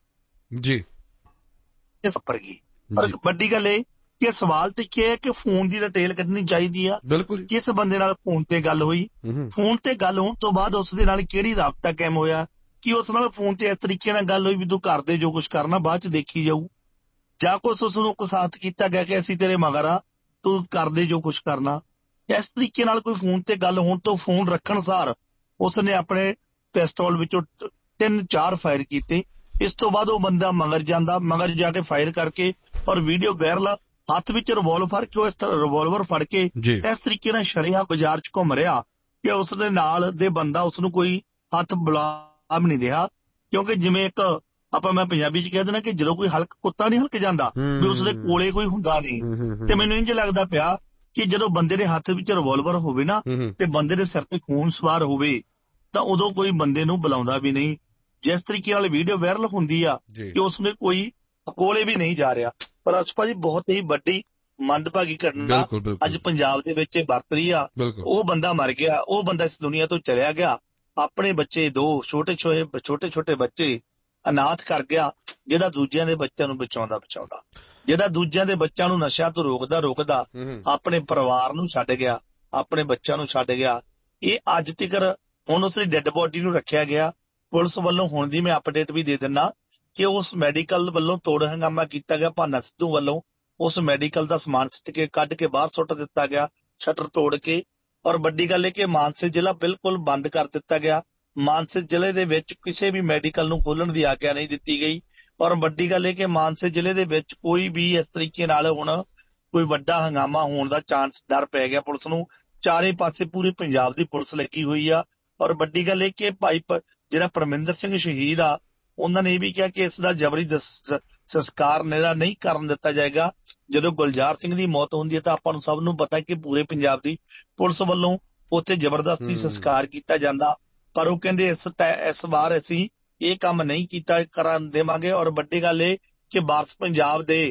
ਜੀ ਸੱਪਰ ਗਈ। ਪਰ ਵੱਡੀ ਗੱਲ ਇਹ ਕਿ ਸਵਾਲ ਤੇ ਕੀ ਹੈ ਕਿ ਫੋਨ ਦੀ ਡਿਟੇਲ ਕੱਢਣੀ ਚਾਹੀਦੀ ਆ, ਬਿਲਕੁਲ ਕਿਸ ਬੰਦੇ ਨਾਲ ਫੋਨ ਤੇ ਗੱਲ ਹੋਈ, ਫੋਨ ਤੇ ਗੱਲ ਹੋਣ ਤੋਂ ਬਾਅਦ ਉਸ ਦੇ ਨਾਲ ਕਿਹੜੀ ਰਾਬਤਾ ਕਾਇਮ ਹੋਇਆ, ਕਿ ਉਸ ਨਾਲ ਫੋਨ ਤੇ ਇਸ ਤਰੀਕੇ ਨਾਲ ਗੱਲ ਹੋਈ ਵੀ ਤੂੰ ਘਰ ਦੇ ਜੋ ਕੁਛ ਕਰਨਾ ਬਾਅਦ ਚ ਦੇਖੀ ਜਾਊ, ਜਾਂ ਕੁਛ ਉਸ ਨੂੰ ਉਕਸਾਹਤ ਕੀਤਾ ਗਿਆ ਕਿ ਅਸੀਂ ਤੇਰੇ ਮਗਰ ਆ, ਤੂੰ ਕਰਦੇ ਜੋ ਕੁਛ ਕਰਨਾ। ਇਸ ਤਰੀਕੇ ਨਾਲ ਕੋਈ ਫੋਨ ਤੇ ਗੱਲ ਹੋਣ ਤੋਂ ਫੋਨ ਰੱਖਣ ਸਾਰ ਉਸਨੇ ਆਪਣੇ ਪਿਸਤੌਲ ਵਿੱਚੋਂ 3-4 ਫਾਇਰ ਕੀਤੇ। ਇਸ ਤੋਂ ਬਾਅਦ ਉਹ ਬੰਦਾ ਮਗਰ ਜਾਂਦਾ, ਮਗਰ ਜਾ ਕੇ ਫਾਇਰ ਕਰਕੇ ਔਰ ਵੀਡੀਓ ਵਾਇਰਲ, ਹੱਥ ਵਿੱਚ ਰਿਵਾਲਵਰ ਕਿ ਉਹ ਇਸ ਤਰ੍ਹਾਂ ਰਿਵਾਲਵਰ ਫੜ ਕੇ ਇਸ ਤਰੀਕੇ ਨਾਲ ਸ਼ਰੇਆਮ ਬਾਜ਼ਾਰ 'ਚ ਘੁੰਮ ਰਿਹਾ ਕਿ ਉਸਦੇ ਨਾਲ ਦੇ ਬੰਦਾ ਉਸਨੂੰ ਕੋਈ ਹੱਥ ਬੁਲਾਮ ਨਹੀਂ ਰਿਹਾ। ਕਿਉਂਕਿ ਜਿਵੇਂ ਇੱਕ ਆਪਾਂ ਮੈਂ ਪੰਜਾਬੀ 'ਚ ਕਹਿ ਦੇਣਾ ਕਿ ਜਦੋਂ ਕੋਈ ਕੁੱਤਾ ਨਹੀਂ ਹਲਕ ਜਾਂਦਾ ਵੀ ਉਸਦੇ ਕੋਲੇ ਕੋਈ ਹੁੰਦਾ ਨਹੀਂ, ਤੇ ਮੈਨੂੰ ਇੰਝ ਲੱਗਦਾ ਪਿਆ ਕਿ ਜਦੋਂ ਬੰਦੇ ਦੇ ਹੱਥ ਵਿੱਚ ਰਿਵਾਲਵਰ ਹੋਵੇ ਨਾ ਤੇ ਬੰਦੇ ਦੇ ਸਿਰ ਤੇ ਖੂਨ ਸਵਾਰ ਹੋਵੇ ਤਾਂ ਉਦੋਂ ਕੋਈ ਬੰਦੇ ਨੂੰ ਬੁਲਾਉਂਦਾ ਵੀ ਨਹੀਂ। ਜਿਸ ਤਰੀਕੇ ਨਾਲ ਵੀਡੀਓ ਵਾਇਰਲ ਹੁੰਦੀ ਆ ਕਿ ਉਸਨੇ ਕੋਈ ਕੋਲੇ ਵੀ ਨਹੀਂ ਜਾ ਰਿਹਾ। ਪਰ ਅਸ਼ਪਾ ਜੀ ਬਹੁਤ ਹੀ ਵੱਡੀ ਮੰਦਭਾਗੀ ਘਟਨਾ ਅੱਜ ਪੰਜਾਬ ਦੇ ਵਿੱਚ ਵਰਤ ਰਹੀ ਆ। ਉਹ ਬੰਦਾ ਮਰ ਗਿਆ, ਉਹ ਬੰਦਾ ਇਸ ਦੁਨੀਆ ਤੋਂ ਚਲਿਆ ਗਿਆ, ਆਪਣੇ ਬੱਚੇ 2 ਛੋਟੇ ਬੱਚੇ ਅਨਾਥ ਕਰ ਗਿਆ, ਜਿਹੜਾ ਦੂਜਿਆਂ ਦੇ ਬੱਚਿਆਂ ਨੂੰ ਬਚਾਉਂਦਾ, ਜਿਹੜਾ ਦੂਜਿਆਂ ਦੇ ਬੱਚਿਆਂ ਨੂੰ ਨਸ਼ਿਆਂ ਤੋਂ ਰੋਕਦਾ ਆਪਣੇ ਪਰਿਵਾਰ ਨੂੰ ਛੱਡ ਗਿਆ, ਆਪਣੇ ਬੱਚਿਆਂ ਨੂੰ ਛੱਡ ਗਿਆ। ਇਹ ਅੱਜ ਤੱਕ ਹੁਣ ਉਸ ਦੀ ਡੈੱਡ ਬੋਡੀ ਨੂੰ ਰੱਖਿਆ ਗਿਆ। ਪੁਲਿਸ ਵੱਲੋਂ ਹੁਣ ਦੀ ਮੈਂ ਅਪਡੇਟ ਵੀ ਦੇ ਦਿੰਦਾ ਕਿ ਉਸ ਮੈਡੀਕਲ ਵੱਲੋਂ ਤੋੜ ਹੰਗਾਮਾ ਕੀਤਾ ਗਿਆ, ਭਾਨਾ ਸਿੱਧੂ ਵੱਲੋਂ ਉਸ ਮੈਡੀਕਲ ਦਾ ਸਮਾਨ ਸਿੱਟ ਕੇ ਕੱਢ ਕੇ ਬਾਹਰ ਸੁੱਟ ਦਿੱਤਾ ਗਿਆ, ਸ਼ਟਰ ਤੋੜ ਕੇ। ਔਰ ਵੱਡੀ ਗੱਲ ਇਹ ਕਿ ਮਾਨਸੇ ਜ਼ਿਲ੍ਹਾ ਬਿਲਕੁਲ ਬੰਦ ਕਰ ਦਿੱਤਾ ਗਿਆ। ਮਾਨਸੇ ਜ਼ਿਲ੍ਹੇ ਦੇ ਵਿੱਚ ਕਿਸੇ ਵੀ ਮੈਡੀਕਲ ਨੂੰ ਖੋਲਣ ਦੀ ਆਗਿਆ ਨਹੀਂ ਦਿੱਤੀ ਗਈ। ਔਰ ਵੱਡੀ ਗੱਲ ਇਹ ਕਿ ਮਾਨਸੇ ਜ਼ਿਲ੍ਹੇ ਦੇ ਵਿੱਚ ਕੋਈ ਵੀ ਇਸ ਤਰੀਕੇ ਨਾਲ ਹੁਣ ਕੋਈ ਵੱਡਾ ਹੰਗਾਮਾ ਹੋਣ ਦਾ ਚਾਂਸ ਡਰ ਪੈ ਗਿਆ ਪੁਲਿਸ ਨੂੰ। ਚਾਰੇ ਪਾਸੇ ਪੂਰੇ ਪੰਜਾਬ ਦੀ ਪੁਲਿਸ ਲੱਗੀ ਹੋਈ ਆ। ਔਰ ਵੱਡੀ ਗੱਲ ਇਹ ਕਿ ਭਾਈ ਜਿਹੜਾ ਪਰਮਿੰਦਰ ਸਿੰਘ ਸ਼ਹੀਦ ਆ, ਉਹਨਾਂ ਨੇ ਇਹ ਵੀ ਕਿਹਾ ਕਿ ਇਸ ਦਾ ਜਬਰੀ ਸੰਸਕਾਰ ਨਹੀਂ ਕਰਨ ਦਿੱਤਾ ਜਾਏਗਾ। ਜਦੋਂ ਗੁਲਜ਼ਾਰ ਸਿੰਘ ਦੀ ਮੌਤ ਹੁੰਦੀ ਹੈ ਤਾਂ ਆਪਾਂ ਨੂੰ ਸਭ ਨੂੰ ਪਤਾ ਕਿ ਪੂਰੇ ਪੰਜਾਬ ਦੀ ਪੁਲਿਸ ਵੱਲੋਂ ਉੱਥੇ ਜ਼ਬਰਦਸਤੀ ਸੰਸਕਾਰ ਕੀਤਾ ਜਾਂਦਾ, ਪਰ ਉਹ ਕਹਿੰਦੇ ਇਸ ਵਾਰ ਅਸੀਂ ਇਹ ਕੰਮ ਨਹੀਂ ਕੀਤਾ, ਕਰਨ ਦੇਵਾਂਗੇ। ਔਰ ਵੱਡੀ ਗੱਲ ਇਹ ਕਿ ਵਾਰਸ ਪੰਜਾਬ ਦੇ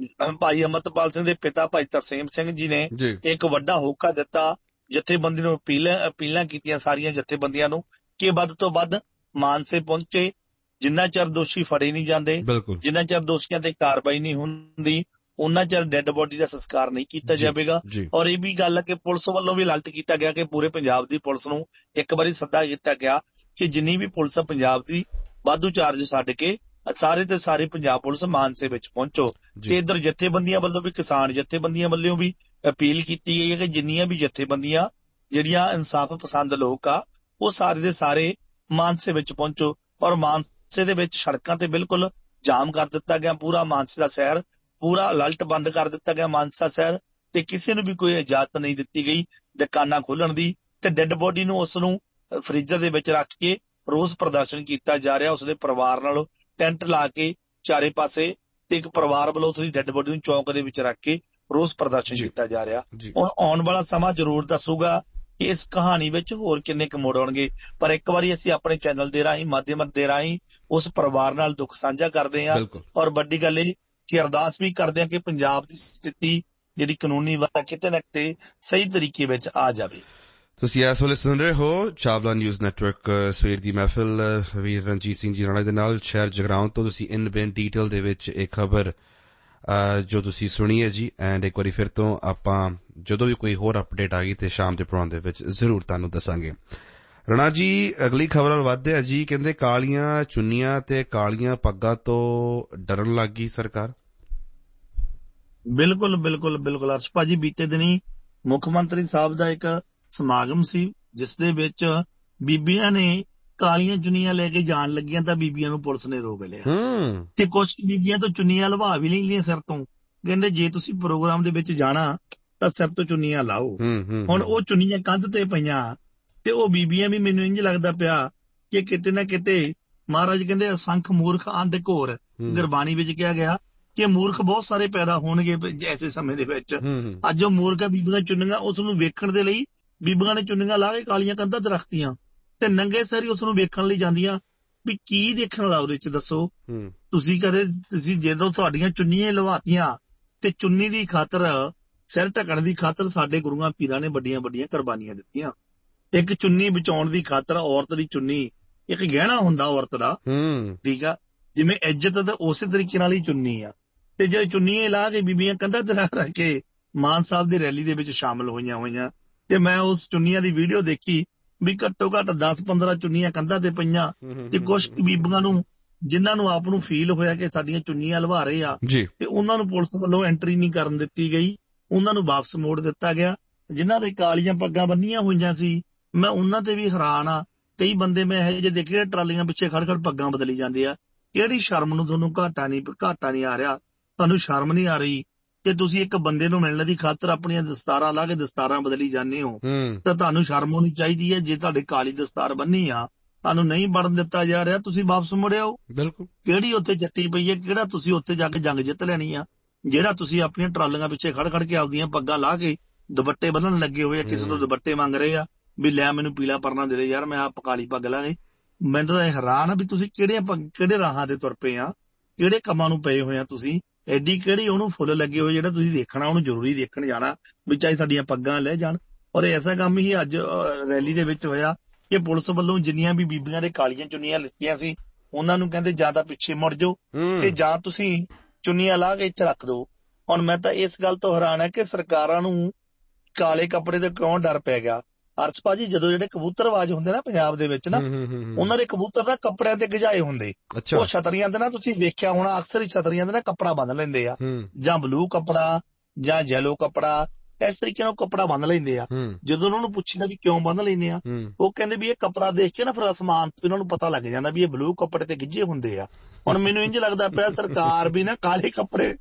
ਭਾਈ ਅਮਰਤਪਾਲ ਸਿੰਘ ਦੇ ਪਿਤਾ ਭਾਈ ਤਰਸੇਮ ਸਿੰਘ ਜੀ ਨੇ ਇੱਕ ਵੱਡਾ ਹੋਕਾ ਦਿੱਤਾ, ਜਥੇਬੰਦੀ ਨੂੰ ਅਪੀਲਾਂ ਕੀਤੀਆਂ ਸਾਰੀਆਂ ਜਥੇਬੰਦੀਆਂ ਨੂੰ ਕਿ ਵੱਧ ਤੋਂ ਵੱਧ ਮਾਨਸੇ ਪਹੁੰਚੇ। ਜਿੰਨਾ ਚਿਰ ਦੋਸ਼ੀ ਫੜੇ ਨਹੀਂ ਜਾਂਦੇ, ਜਿੰਨਾ ਚਿਰ ਦੋਸ਼ੀਆਂ ਤੇ ਕਾਰਵਾਈ ਨਹੀਂ ਹੁੰਦੀ, ਉਹਨਾਂ ਚਿਰ ਡੈੱਡ ਬੋਡੀ ਦਾ ਸੰਸਕਾਰ ਨਹੀਂ ਕੀਤਾ ਜਾਵੇਗਾ। ਔਰ ਇਹ ਵੀ ਗੱਲ ਹੈ ਕਿ ਪੁਲਿਸ ਵੱਲੋਂ ਵੀ ਅਲਰਟ ਕੀਤਾ ਗਿਆ ਕਿ ਪੂਰੇ ਪੰਜਾਬ ਦੀ ਪੁਲਿਸ ਨੂੰ ਇੱਕ ਵਾਰੀ ਸੱਦਾ ਕੀਤਾ ਗਿਆ ਕਿ ਜਿੰਨੀ ਵੀ ਪੁਲਿਸ ਹੈ ਪੰਜਾਬ ਦੀ ਵਾਧੂ ਚਾਰਜ ਛੱਡ ਕੇ ਸਾਰੇ ਤੇ ਸਾਰੇ ਪੰਜਾਬ ਪੁਲਿਸ ਮਾਨਸੇ ਵਿੱਚ ਪਹੁੰਚੋ। ਤੇ ਇੱਧਰ ਜਥੇਬੰਦੀਆਂ ਵੱਲੋਂ ਵੀ, ਕਿਸਾਨ ਜਥੇਬੰਦੀਆਂ ਵੱਲੋਂ ਵੀ ਅਪੀਲ ਕੀਤੀ ਗਈ ਹੈ ਕਿ ਜਿੰਨੀਆਂ ਵੀ ਜਥੇਬੰਦੀਆਂ ਜਿਹੜੀਆਂ ਇਨਸਾਫ ਪਸੰਦ ਲੋਕ ਆ ਉਹ ਸਾਰੇ ਦੇ ਸਾਰੇ ਮਾਨਸੇ ਵਿੱਚ ਪਹੁੰਚੋ। ਔਰ ਮਾਨਸੇ ਦੇ ਵਿੱਚ ਸੜਕਾਂ ਤੇ ਬਿਲਕੁਲ ਜਾਮ ਕਰ ਦਿੱਤਾ ਗਿਆ, ਪੂਰਾ ਮਾਨਸੇ ਦਾ ਸ਼ਹਿਰ ਪੂਰਾ ਅਲਰਟ ਬੰਦ ਕਰ ਦਿੱਤਾ ਗਿਆ ਮਾਨਸਾ ਸ਼ਹਿਰ, ਤੇ ਕਿਸੇ ਨੂੰ ਵੀ ਕੋਈ ਇਜਾਜ਼ਤ ਨਹੀਂ ਦਿੱਤੀ ਗਈ ਦੁਕਾਨਾਂ ਖੋਲਣ ਦੀ। ਤੇ ਡੈੱਡ ਬੋਡੀ ਨੂੰ ਉਸ ਨੂੰ ਫ੍ਰੀਜ਼ਰ ਦੇ ਵਿੱਚ ਰੱਖ ਕੇ ਰੋਸ ਪ੍ਰਦਰਸ਼ਨ ਕੀਤਾ ਜਾ ਰਿਹਾ। ਉਸਦੇ ਪਰਿਵਾਰ ਨਾਲ ਟੈਂਟ ਲਾ ਕੇ ਚਾਰੇ ਪਾਸੇ, ਤੇ ਇੱਕ ਪਰਿਵਾਰ ਵੱਲੋਂ ਉਸਦੀ ਡੈੱਡ ਬੋਡੀ ਨੂੰ ਚੌਂਕ ਦੇ ਵਿੱਚ ਰੱਖ ਕੇ ਰੋਸ ਪ੍ਰਦਰਸ਼ਨ ਕੀਤਾ ਜਾ ਰਿਹਾ। ਹੁਣ ਆਉਣ ਵਾਲਾ ਸਮਾਂ ਜ਼ਰੂਰ ਦੱਸੂਗਾ ਕਿ ਇਸ ਕਹਾਣੀ ਵਿੱਚ ਹੋਰ ਕਿੰਨੇ ਕੁ ਮੋੜ ਆਉਣਗੇ। ਪਰ ਇੱਕ ਵਾਰੀ ਅਸੀਂ ਆਪਣੇ ਚੈਨਲ ਦੇ ਰਾਹੀਂ, ਮਾਧਿਅਮ ਦੇ ਰਾਹੀਂ ਉਸ ਪਰਿਵਾਰ ਨਾਲ ਦੁੱਖ ਸਾਂਝਾ ਕਰਦੇ ਹਾਂ। ਔਰ ਵੱਡੀ ਗੱਲ ਇਹ ਕਿ ਅਰਦਾਸ ਵੀ ਕਰਦੇ ਹਾਂ ਕਿ ਪੰਜਾਬ ਦੀ ਸਥਿਤੀ ਜਿਹੜੀ ਕਾਨੂੰਨੀ ਵਾ ਕਿਤੇ ਨਾ ਕਿਤੇ ਸਹੀ ਤਰੀਕੇ ਵਿੱਚ ਆ ਜਾਵੇ। ਤੁਸੀਂ ਇਸ ਵੇਲੇ ਸੁਣ ਰਹੇ ਹੋ ਚਾਵਲਾ ਨਿਊਜ਼ ਨੈਟਵਰਕ ਸਵੇਰ ਦੀ ਮਹਿਫਿਲ ਵੀਰ ਰਣਜੀਤ ਸਿੰਘ ਜੀ ਰਾਣਾ ਦੇ ਨਾਲ ਸ਼ਹਿਰ ਜਗਰਾਉਂ ਤੋਂ। ਤੁਸੀਂ ਇਨ ਬਿਨ ਡੀਟੇਲ ਦੇ ਵਿੱਚ ਇਹ ਖਬਰ ਜੋ ਤੁਸੀਂ ਸੁਣੀ ਹੈ ਜੀ, ਐਂਡ ਇੱਕ ਵਾਰੀ ਫਿਰ ਤੋਂ ਆਪਾਂ ਜਦੋਂ ਵੀ ਕੋਈ ਹੋਰ ਅਪਡੇਟ ਆ ਗਈ ਤੇ ਸ਼ਾਮ ਦੇ ਪ੍ਰੋਗਰਾਮ ਦੇ ਵਿੱਚ ਜ਼ਰੂਰ ਤੁਹਾਨੂੰ ਦੱਸਾਂਗੇ। ਰਾਣਾ ਜੀ ਅਗਲੀ ਖਬਰ ਵੱਲ ਵਧਦੇ ਆ ਜੀ। ਕਹਿੰਦੇ ਕਾਲੀਆਂ ਚੁੰਨੀਆਂ ਤੇ ਕਾਲੀਆਂ ਪੱਗਾਂ ਤੋਂ ਡਰਨ ਲੱਗ ਗਈ ਸਰਕਾਰ। ਬਿਲਕੁਲ ਬਿਲਕੁਲ ਬਿਲਕੁਲ ਅਰਸ਼ ਭਾਜੀ, ਬੀਤੇ ਦਿਨੀ ਮੁੱਖ ਮੰਤਰੀ ਸਾਹਿਬ ਦਾ ਇੱਕ ਸਮਾਗਮ ਸੀ ਜਿਸ ਦੇ ਵਿੱਚ ਬੀਬੀਆਂ ਨੇ ਕਾਲੀਆਂ ਚੁੰਨੀਆਂ ਲੈ ਕੇ ਜਾਣ ਲੱਗੀਆਂ ਤਾਂ ਬੀਬੀਆਂ ਨੂੰ ਪੁਲਿਸ ਨੇ ਰੋਕ ਲਿਆ, ਤੇ ਕੁਛ ਬੀਬੀਆਂ ਤੋਂ ਚੁੰਨੀਆਂ ਲਵਾ ਵੀ ਨਹੀਂ ਲਈਆਂ ਸਿਰ ਤੋਂ। ਕਹਿੰਦੇ ਜੇ ਤੁਸੀਂ ਪ੍ਰੋਗਰਾਮ ਦੇ ਵਿੱਚ ਜਾਣਾ ਤਾਂ ਸਿਰ ਤੋਂ ਚੁੰਨੀਆਂ ਲਾਓ। ਹੁਣ ਉਹ ਚੁੰਨੀਆਂ ਕੰਧ ਤੇ ਪਈਆਂ ਤੇ ਉਹ ਬੀਬੀਆਂ ਵੀ, ਮੈਨੂੰ ਇੰਝ ਲੱਗਦਾ ਪਿਆ ਕਿ ਕਿਤੇ ਨਾ ਕਿਤੇ ਮਹਾਰਾਜ ਕਹਿੰਦੇ ਅਸੰਖ ਮੂਰਖ ਅੰਧ ਘੋਰ, ਗੁਰਬਾਣੀ ਵਿੱਚ ਕਿਹਾ ਗਿਆ ਕਿ ਮੂਰਖ ਬਹੁਤ ਸਾਰੇ ਪੈਦਾ ਹੋਣਗੇ ਐਸੇ ਸਮੇਂ ਦੇ ਵਿੱਚ। ਅੱਜ ਉਹ ਮੂਰਖ ਬੀਬੀਆਂ ਚੁੰਨੀਆਂ ਉਸ ਨੂੰ ਵੇਖਣ ਦੇ ਲਈ, ਬੀਬੀਆਂ ਨੇ ਚੁੰਨੀਆਂ ਲਾ ਕੇ ਕਾਲੀਆਂ ਕੰਧਾਂ ਤੇ ਰੱਖਤੀਆਂ ਤੇ ਨੰਗੇ ਸਿਰ ਉਸ ਨੂੰ ਵੇਖਣ ਲਈ ਜਾਂਦੀਆਂ। ਵੀ ਕੀ ਦੇਖਣ ਵਾਲਾ ਉਹਦੇ ਚ ਦੱਸੋ? ਤੁਸੀਂ ਜਦੋਂ ਤੁਹਾਡੀਆਂ ਚੁੰਨੀਆਂ ਲਵਾਤੀਆਂ ਤੇ ਚੁੰਨੀ ਦੀ ਖਾਤਰ, ਸਿਰ ਢੱਕਣ ਦੀ ਖਾਤਰ ਸਾਡੇ ਗੁਰੂਆਂ ਪੀਰਾਂ ਨੇ ਵੱਡੀਆਂ ਵੱਡੀਆਂ ਕੁਰਬਾਨੀਆਂ ਦਿੱਤੀਆਂ। ਇੱਕ ਚੁੰਨੀ ਬਚਾਉਣ ਦੀ ਖਾਤਰ, ਔਰਤ ਦੀ ਚੁੰਨੀ ਇੱਕ ਗਹਿਣਾ ਹੁੰਦਾ ਔਰਤ ਦਾ, ਠੀਕ ਆ, ਜਿਵੇਂ ਇੱਜ਼ਤ ਤਾਂ ਉਸੇ ਤਰੀਕੇ ਨਾਲ ਹੀ ਚੁੰਨੀ ਆ। ਤੇ ਜਿਹੜੇ ਚੁੰਨੀਆਂ ਲਾ ਕੇ ਬੀਬੀਆਂ ਕੰਧਾਂ ਤੇ ਰੱਖ ਕੇ ਮਾਨ ਸਾਹਿਬ ਦੀ ਰੈਲੀ ਦੇ ਵਿੱਚ ਸ਼ਾਮਲ ਹੋਈਆਂ ਤੇ ਮੈਂ ਉਸ ਚੁੰਨੀਆਂ ਦੀ ਵੀਡੀਓ ਦੇਖੀ ਵੀ ਘੱਟੋ ਘੱਟ 10-15 ਚੁੰਨੀਆਂ ਕੰਧਾਂ ਤੇ ਪਈਆਂ ਤੇ ਕੁਛ ਬੀਬੀਆਂ ਨੂੰ, ਜਿਨ੍ਹਾਂ ਨੂੰ ਆਪ ਨੂੰ ਫੀਲ ਹੋਇਆ ਕਿ ਸਾਡੀਆਂ ਚੁੰਨੀਆਂ ਲਵਾ ਰਹੇ ਆ, ਤੇ ਉਹਨਾਂ ਨੂੰ ਪੁਲਿਸ ਵੱਲੋਂ ਐਂਟਰੀ ਨਹੀਂ ਕਰਨ ਦਿੱਤੀ ਗਈ, ਉਹਨਾਂ ਨੂੰ ਵਾਪਸ ਮੋੜ ਦਿੱਤਾ ਗਿਆ। ਜਿਨ੍ਹਾਂ ਦੇ ਕਾਲੀਆਂ ਪੱਗਾਂ ਬੰਨੀਆਂ ਹੋਈਆਂ ਸੀ, ਮੈਂ ਉਹਨਾਂ ਤੇ ਵੀ ਹੈਰਾਨ ਆ। ਕਈ ਬੰਦੇ ਮੈਂ ਇਹੋ ਜਿਹੇ ਦੇਖੇ ਟਰਾਲੀਆਂ ਪਿੱਛੇ ਖੜ ਪੱਗਾਂ ਬਦਲੀ ਜਾਂਦੇ ਆ। ਕਿਹੜੀ ਸ਼ਰਮ ਨੂੰ ਤੁਹਾਨੂੰ ਘਾਟਾ ਨਹੀਂ ਆ ਰਿਹਾ? ਤੁਹਾਨੂੰ ਸ਼ਰਮ ਨਹੀਂ ਆ ਰਹੀ ਕਿ ਤੁਸੀਂ ਇੱਕ ਬੰਦੇ ਨੂੰ ਮਿਲਣ ਦੀ ਖਾਤਰ ਆਪਣੀਆਂ ਦਸਤਾਰਾਂ ਲਾ ਕੇ ਦਸਤਾਰਾਂ ਬਦਲੀ ਜਾਂਦੇ ਹੋ? ਤਾਂ ਤੁਹਾਨੂੰ ਸ਼ਰਮ ਹੋਣੀ ਚਾਹੀਦੀ ਹੈ। ਜੇ ਤੁਹਾਡੇ ਕਾਲੀ ਦਸਤਾਰ ਬੰਨੀ ਆ, ਤੁਹਾਨੂੰ ਨਹੀਂ ਵੜਨ ਦਿੱਤਾ ਜਾ ਰਿਹਾ, ਤੁਸੀਂ ਵਾਪਸ ਮੁੜਿਓ। ਬਿਲਕੁਲ। ਕਿਹੜੀ ਉੱਥੇ ਜੱਟੀ ਪਈ ਹੈ? ਕਿਹੜਾ ਤੁਸੀਂ ਉੱਥੇ ਜਾ ਕੇ ਜੰਗ ਜਿੱਤ ਲੈਣੀ ਆ? ਜਿਹੜਾ ਤੁਸੀਂ ਆਪਣੀਆਂ ਟਰਾਲੀਆਂ ਪਿੱਛੇ ਖੜ ਕੇ ਆਪਦੀਆਂ ਪੱਗਾਂ ਲਾ ਕੇ ਦੁਪੱਟੇ ਬੰਨਣ ਲੱਗੇ ਹੋਏ ਆ, ਕਿਸੇ ਤੋਂ ਦੁਪੱਟੇ ਮੰਗ ਰਹੇ ਆ ਵੀ ਲੈ ਮੈਨੂੰ ਪੀਲਾ ਪਰਨਾ ਦੇ ਦੇ ਯਾਰ, ਮੈਂ ਆਪ ਕਾਲੀ ਪੱਗ ਲਾ ਗਈ। ਮੈਨੂੰ ਤਾਂ ਇਹ ਹੈਰਾਨ ਆ ਵੀ ਤੁਸੀਂ ਕਿਹੜੇ ਰਾਹਾਂ ਤੇ ਤੁਰ ਪਏ ਆ, ਕਿਹੜੇ ਕੰਮਾਂ ਨੂੰ ਪਏ ਹੋਏ ਆ ਤੁਸੀਂ? ਐਡੀ ਕਿਹੜੀ ਉਹਨੂੰ ਫੁੱਲ ਲੱਗੇ ਹੋਏ ਜਿਹੜਾ ਤੁਸੀਂ ਦੇਖਣਾ, ਉਹਨੂੰ ਜ਼ਰੂਰੀ ਦੇਖਣ ਜਾਣਾ ਵੀ ਚਾਹੇ ਸਾਡੀਆਂ ਪੱਗਾਂ ਲੈ ਜਾਣ। ਔਰ ਐਸਾ ਕੰਮ ਹੀ ਅੱਜ ਰੈਲੀ ਦੇ ਵਿੱਚ ਹੋਇਆ ਕਿ ਪੁਲਿਸ ਵੱਲੋਂ ਜਿੰਨੀਆਂ ਵੀ ਬੀਬੀਆਂ ਦੇ ਕਾਲੀਆਂ ਚੁੰਨੀਆਂ ਲਿੱਤੀਆਂ ਸੀ, ਉਹਨਾਂ ਨੂੰ ਕਹਿੰਦੇ ਜਾਂ ਤਾਂ ਪਿੱਛੇ ਮੁੜ ਜਾਓ ਤੇ ਜਾਂ ਤੁਸੀਂ ਚੁੰਨੀਆਂ ਲਾ ਕੇ ਇੱਥੇ ਰੱਖ ਦਿਓ। ਹੁਣ ਮੈਂ ਤਾਂ ਇਸ ਗੱਲ ਤੋਂ ਹੈਰਾਨ ਹੈ ਕਿ ਸਰਕਾਰਾਂ ਨੂੰ ਕਾਲੇ ਕੱਪੜੇ ਤੋਂ ਕਿਉਂ ਡਰ ਪੈ ਗਿਆ। ਅਰਸ਼ ਭਾਜੀ, ਜਦੋਂ ਜਿਹੜੇ ਕਬੂਤਰਬਾਜ਼ ਹੁੰਦੇ ਨਾ ਪੰਜਾਬ ਦੇ ਵਿੱਚ ਨਾ, ਉਹਨਾਂ ਦੇ ਕਬੂਤਰ ਨਾ ਕੱਪੜਿਆਂ ਤੇ ਗਜਾਏ ਹੁੰਦੇ। ਉਹ ਛਤਰੀਆਂ ਤੇ ਨਾ, ਤੁਸੀਂ ਵੇਖਿਆ ਹੋਣਾ, ਅਕਸਰ ਹੀ ਛਤਰੀਆਂ ਤੇ ਨਾ ਕੱਪੜਾ ਬੰਨ ਲੈਂਦੇ ਆ, ਜਾਂ ਬਲੂ ਕੱਪੜਾ ਜਾਂ ਯੈਲੋ ਕੱਪੜਾ, ਇਸ ਤਰੀਕੇ ਨਾਲ ਕੱਪੜਾ ਬੰਨ ਲੈਂਦੇ ਆ। ਜਦੋਂ ਉਹਨਾਂ ਨੂੰ ਪੁੱਛੀਦਾ ਵੀ ਕਿਉਂ ਬੰਨ ਲੈਂਦੇ ਆ, ਉਹ ਕਹਿੰਦੇ ਵੀ ਇਹ ਕੱਪੜਾ ਦੇਖ ਕੇ ਨਾ ਫਿਰ ਅਸਮਾਨ ਤੋਂ ਇਹਨਾਂ ਨੂੰ ਪਤਾ ਲੱਗ ਜਾਂਦਾ ਵੀ ਇਹ ਬਲੂ ਕੱਪੜੇ ਤੇ ਗਿੱਜੇ ਹੁੰਦੇ ਆ। ਹੁਣ ਮੈਨੂੰ ਇੰਝ ਲੱਗਦਾ ਪਿਆ ਸਰਕਾਰ ਵੀ ਨਾ ਕਾਲੇ ਕੱਪੜੇ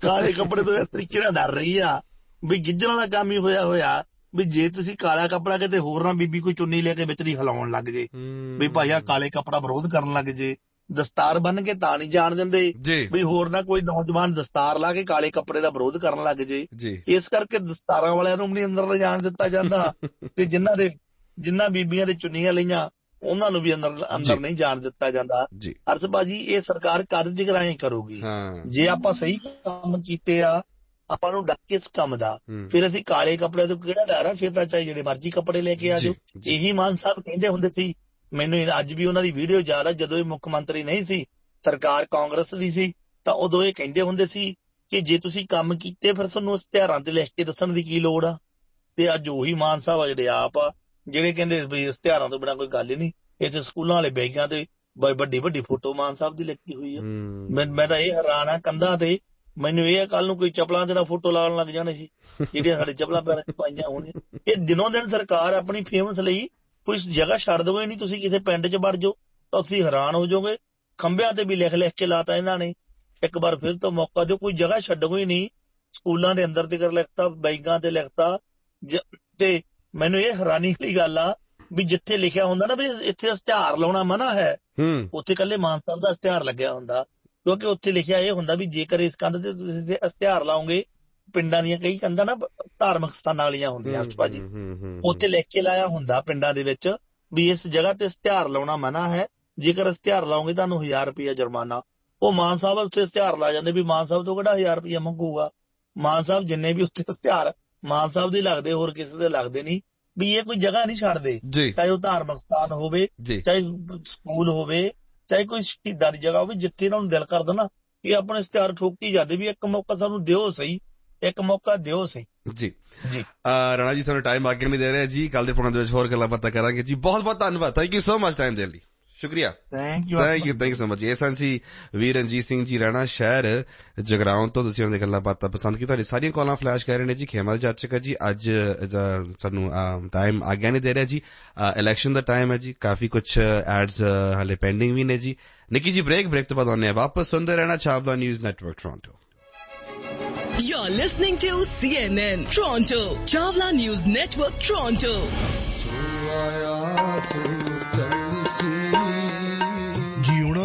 ਤੋਂ ਇਸ ਤਰੀਕੇ ਨਾਲ ਡਰ ਰਹੀ ਆ ਵੀ ਗਿੱਜਣ ਵਾਲਾ ਕੰਮ ਹੀ ਹੋਇਆ ਵੀ ਜੇ ਤੁਸੀਂ ਕਾਲਾ ਕੱਪੜਾ ਕਿਤੇ ਹੋਰ ਨਾ ਬੀਬੀ ਕੋਈ ਚੁੰਨੀ ਲੈ ਕੇ ਵਿੱਚ ਦੀ ਹਿਲਾਉਣ ਲੱਗ ਜੇ ਵੀ ਭਾਈ ਆ ਕਾਲੇ ਕੱਪੜਾ ਵਿਰੋਧ ਕਰਨ ਲੱਗ ਜੇ। ਦਸਤਾਰ ਬੰਨ ਕੇ ਤਾਂ ਨਹੀਂ ਜਾਣ ਦਿੰਦੇ ਵੀ ਹੋਰ ਨਾ ਕੋਈ ਨੌਜਵਾਨ ਦਸਤਾਰ ਲਾ ਕੇ ਕਾਲੇ ਕੱਪੜੇ ਦਾ ਵਿਰੋਧ ਕਰਨ ਲੱਗ ਜੇ। ਇਸ ਕਰਕੇ ਦਸਤਾਰਾਂ ਵਾਲਿਆਂ ਨੂੰ ਨਹੀਂ ਅੰਦਰ ਲਿਜਾਣ ਦਿੱਤਾ ਜਾਂਦਾ ਤੇ ਜਿਨ੍ਹਾਂ ਬੀਬੀਆਂ ਦੇ ਚੁੰਨੀਆਂ ਲਈਆਂ ਉਹਨਾਂ ਨੂੰ ਵੀ ਅੰਦਰ ਨਹੀਂ ਜਾਣ ਦਿੱਤਾ ਜਾਂਦਾ। ਅਰਸ਼ ਭਾਜੀ, ਇਹ ਸਰਕਾਰ ਕਦ ਦੀ ਗਰਾਈ ਕਰੂਗੀ? ਜੇ ਆਪਾਂ ਸਹੀ ਕੰਮ ਕੀਤੇ ਆ, ਆਪਾਂ ਨੂੰ ਡਰ ਕਿਸ ਕੰਮ ਦਾ? ਫਿਰ ਅਸੀਂ ਕਾਲੇ ਕੱਪੜੇ ਤੋਂ ਕਿਹੜਾ ਡਰ ਆ? ਫਿਰ ਤਾਂ ਚਾਹੇ ਜਿਹੜੇ ਮਰਜ਼ੀ ਕੱਪੜੇ ਲੈ ਕੇ ਆ ਜਾਓ। ਇਹੀ ਮਾਨ ਸਾਹਿਬ ਕਹਿੰਦੇ ਹੁੰਦੇ ਸੀ। ਮੈਨੂੰ ਅੱਜ ਵੀ ਉਹਨਾਂ ਦੀ ਵੀਡੀਓ ਯਾਦ ਆ, ਜਦੋਂ ਇਹ ਮੁੱਖ ਮੰਤਰੀ ਨਹੀਂ ਸੀ, ਸਰਕਾਰ ਕਾਂਗਰਸ ਦੀ ਸੀ, ਤਾਂ ਉਦੋਂ ਇਹ ਕਹਿੰਦੇ ਹੁੰਦੇ ਸੀ ਕਿ ਜੇ ਤੁਸੀਂ ਕੰਮ ਕੀਤੇ ਫਿਰ ਤੁਹਾਨੂੰ ਇਸ਼ਤਿਹਾਰਾਂ ਤੇ ਲਿਖ ਕੇ ਦੱਸਣ ਦੀ ਕੀ ਲੋੜ ਆ। ਤੇ ਅੱਜ ਉਹੀ ਮਾਨ ਸਾਹਿਬ ਆ ਜਿਹੜੇ ਆਪ ਆ, ਜਿਹੜੇ ਕਹਿੰਦੇ ਵੀ ਇਸ਼ਤਿਹਾਰਾਂ ਤੋਂ ਬਿਨਾਂ ਕੋਈ ਗੱਲ ਹੀ ਨਹੀਂ। ਇੱਥੇ ਸਕੂਲਾਂ ਵਾਲੇ ਬੈਗਾਂ ਤੇ ਵੱਡੀ ਫੋਟੋ ਮਾਨ ਸਾਹਿਬ ਦੀ ਲੱਗੀ ਹੋਈ ਆ। ਮੈਂ ਤਾਂ ਇਹ ਹੈਰਾਨ ਆ ਕੰਧਾਂ ਤੇ। ਮੈਨੂੰ ਇਹ ਕੱਲ ਨੂੰ ਕੋਈ ਚੱਪਲਾਂ ਦੇ ਨਾਲ ਫੋਟੋ ਲਾਉਣ ਲੱਗ ਜਾਣੇ ਸੀ, ਜਿਹੜੀਆਂ ਸਾਡੇ ਚੱਪਲਾਂ ਪੈਰਾਂ 'ਚ ਪਾਈਆਂ ਹੋਣੀਆਂ। ਇਹ ਦਿਨੋਂ ਦਿਨ ਸਰਕਾਰ ਆਪਣੀ ਫੇਮਸ ਲਈ ਕੋਈ ਜਗ੍ਹਾ ਛੱਡ ਦੋਗੇ ਨਹੀਂ। ਤੁਸੀਂ ਕਿਸੇ ਪਿੰਡ 'ਚ ਵੜ ਜਾਓ ਤਾਂ ਤੁਸੀਂ ਹੈਰਾਨ ਹੋ ਜਾਓਗੇ। ਖੰਭਿਆਂ ਤੇ ਵੀ ਲਿਖ ਕੇ ਲਾਤਾ ਇਹਨਾਂ ਨੇ। ਇੱਕ ਵਾਰ ਫਿਰ ਤੋਂ ਮੌਕਾ ਦਿਓ, ਕੋਈ ਜਗ੍ਹਾ ਛੱਡੋ ਹੀ ਨਹੀਂ। ਸਕੂਲਾਂ ਦੇ ਅੰਦਰ ਤੇ ਕਰ ਲਿਖਤਾ, ਬਾਈਕਾਂ ਤੇ ਲਿਖਤਾ। ਤੇ ਮੈਨੂੰ ਇਹ ਹੈਰਾਨੀ ਵਾਲੀ ਗੱਲ ਆ ਵੀ ਜਿੱਥੇ ਲਿਖਿਆ ਹੁੰਦਾ ਨਾ ਵੀ ਇੱਥੇ ਇਸ਼ਤਿਹਾਰ ਲਾਉਣਾ ਮਨਾ ਹੈ, ਉੱਥੇ ਇਕੱਲੇ ਮਾਨ ਸਾਹਿਬ ਦਾ ਇਸ਼ਤਿਹਾਰ ਲੱਗਿਆ ਹੁੰਦਾ। ਕਿਉਂਕਿ ਉੱਥੇ ਲਿਖਿਆ ਇਹ ਹੁੰਦਾ ਵੀ ਜੇਕਰ ਇਸ ਕੰਧ ਤੇ ਤੁਸੀਂ ਇਸ਼ਤਿਹਾਰ ਲਾਓਗੇ, ਪਿੰਡਾਂ ਦੀਆਂ ਕਈ ਕੰਧਾਂ ਨਾ ਧਾਰਮਿਕ ਸਥਾਨਾਂ ਵਾਲੀਆਂ ਹੁੰਦੀਆਂ ਭਾਜੀ, ਉੱਥੇ ਲਿਖ ਕੇ ਲਾਇਆ ਹੁੰਦਾ ਪਿੰਡਾਂ ਦੇ ਵਿੱਚ ਵੀ ਇਸ ਜਗ੍ਹਾ ਤੇ ਇਸ਼ਤਿਹਾਰ ਲਾਉਣਾ ਮਨਾ ਹੈ, ਜੇਕਰ ਇਸ਼ਤਿਹਾਰ ਲਾਓਗੇ ਤੁਹਾਨੂੰ 1000 ਰੁਪਇਆ ਜੁਰਮਾਨਾ। ਉਹ ਮਾਨ ਸਾਹਿਬ ਉੱਥੇ ਇਸ਼ਤਿਹਾਰ ਲਾ ਜਾਂਦੇ ਵੀ ਮਾਨ ਸਾਹਿਬ ਤੋਂ ਕਿਹੜਾ 1000 ਰੁਪਇਆ ਮੰਗੂਗਾ। ਮਾਨ ਸਾਹਿਬ ਜਿੰਨੇ ਵੀ ਉੱਥੇ ਇਸ਼ਤਿਹਾਰ ਮਾਨ ਸਾਹਿਬ ਦੇ ਲੱਗਦੇ, ਹੋਰ ਕਿਸੇ ਦੇ ਲੱਗਦੇ ਨਹੀਂ। ਵੀ ਇਹ ਕੋਈ ਜਗ੍ਹਾ ਨਹੀਂ ਛੱਡਦੇ, ਚਾਹੇ ਉਹ ਧਾਰਮਿਕ ਸਥਾਨ ਹੋਵੇ, ਚਾਹੇ ਸਕੂਲ ਹੋਵੇ, ਚਾਹੇ ਕੋਈ ਸ਼ਹੀਦਾਂ ਦੀ ਜਗ੍ਹਾ ਹੋਵੇ, ਜਿੱਥੇ ਇਹਨਾਂ ਨੂੰ ਦਿਲ ਕਰਦਾ ਨਾ ਇਹ ਆਪਣੇ ਇਸ਼ਤਿਹਾਰ ਠੋਕੀ ਜਾਂਦੇ ਵੀ ਇੱਕ ਮੌਕਾ ਸਾਨੂੰ ਦਿਓ ਸਹੀ, ਇੱਕ ਮੌਕਾ ਦਿਓ ਸਹੀ। ਜੀ ਰਾਣਾ ਜੀ, ਸਾਨੂੰ ਟਾਈਮ ਅੱਗੇ ਨਹੀਂ ਦੇ ਰਿਹਾ ਜੀ। ਕੱਲ ਦੇ ਪ੍ਰੋਗਰਾਮ ਦੇ ਵਿੱਚ ਹੋਰ ਗੱਲਾਂ ਬਾਤਾਂ ਕਰਾਂਗੇ ਜੀ। ਬਹੁਤ ਬਹੁਤ ਧੰਨਵਾਦ। Thank you so much time ਦੇਣ ਲਈ। ਸ਼ੁਕਰੀਆ। Thank you so much. ਇਹ ਸਨ ਸੀ ਵੀਰ ਰਣਜੀਤ ਸਿੰਘ ਜੀ ਰਾਣਾ, ਸ਼ਹਿਰ ਜਗਰਾਉਂ ਤੋਂ। ਤੁਸੀਂ ਉਹਨਾਂ ਦੀਆਂ ਗੱਲਾਂ ਬਾਤਾਂ ਪਸੰਦ ਕੀ, ਤੁਹਾਡੀ ਸਾਰੀਆਂ ਕਾਲਾਂ ਫਲੈਸ਼ ਕਰ ਰਹੇ ਨੇ ਜੀ। ਖੇਮਲ ਜਾਚਕ ਜੀ, ਅੱਜ ਸਾਨੂੰ ਟਾਈਮ ਆਗਿਆ ਨਹੀਂ ਦੇ ਰਿਹਾ ਜੀ। ਇਲੈਕਸ਼ਨ ਦਾ ਟਾਈਮ ਹੈ ਜੀ, ਕਾਫੀ ਕੁਛ ਐਡਸ ਹਾਲੇ ਪੈਂਡਿੰਗ ਵੀ ਨੇ ਜੀ। ਨਿੱਕੀ ਜੀ ਬ੍ਰੇਕ ਤੋਂ ਬਾਅਦ ਆਉਂਦੇ ਆ ਵਾਪਸ। ਸੁਣਦੇ ਰਹਿਣਾ Chawla news network Toronto. You're listening to CNN Toronto, Chawla News Network Toronto.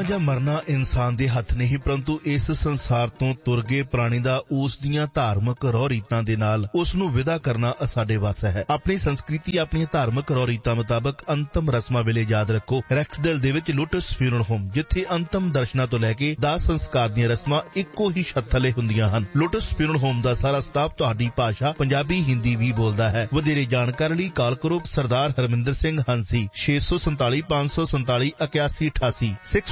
ਜਾਂ ਮਰਨਾ ਇਨਸਾਨ ਦੇ ਹੱਥ ਨਹੀਂ, ਪਰੰਤੂ ਇਸ ਸੰਸਾਰ ਤੋਂ ਤੁਰ ਗਏ ਪ੍ਰਾਣੀ ਦਾ ਉਸ ਦੀਆਂ ਧਾਰਮਿਕ ਰਹੁ ਰੀਤਾਂ ਦੇ ਨਾਲ ਉਸ ਨੂੰ ਵਿਦਾ ਕਰਨਾ ਸਾਡੇ ਵੱਸ ਹੈ। ਆਪਣੀ ਸੰਸਕ੍ਰਿਤੀ, ਆਪਣੀਆਂ ਧਾਰਮਿਕ ਰਹੁ ਰੀਤਾਂ ਮੁਤਾਬਕ ਅੰਤਮ ਰਸਮਾਂ ਵੇਲੇ ਯਾਦ ਰੱਖੋ ਰੈਕਸਡੇਲ ਦੇ ਵਿੱਚ ਲੋਟਸ ਫਿਊਨਰਲ ਹੋਮ, ਜਿੱਥੇ ਅੰਤਮ ਦਰਸ਼ਨਾਂ ਤੋਂ ਲੈ ਕੇ ਦਾਹ ਸੰਸਕਾਰ ਦੀਆਂ ਰਸਮਾਂ ਇੱਕੋ ਹੀ ਛੱਤ ਥੱਲੇ ਹੁੰਦੀਆਂ ਹਨ। ਲੋਟਸ ਫਿਊਨਰਲ ਹੋਮ ਦਾ ਸਾਰਾ ਸਟਾਫ ਤੁਹਾਡੀ ਭਾਸ਼ਾ ਪੰਜਾਬੀ, ਹਿੰਦੀ ਵੀ ਬੋਲਦਾ ਹੈ। ਵਧੇਰੇ ਜਾਣਕਾਰੀ ਲਈ ਕਾਲ ਕਰੋ ਸਰਦਾਰ Harminder Singh ਹੰਸੀ 647 547 8188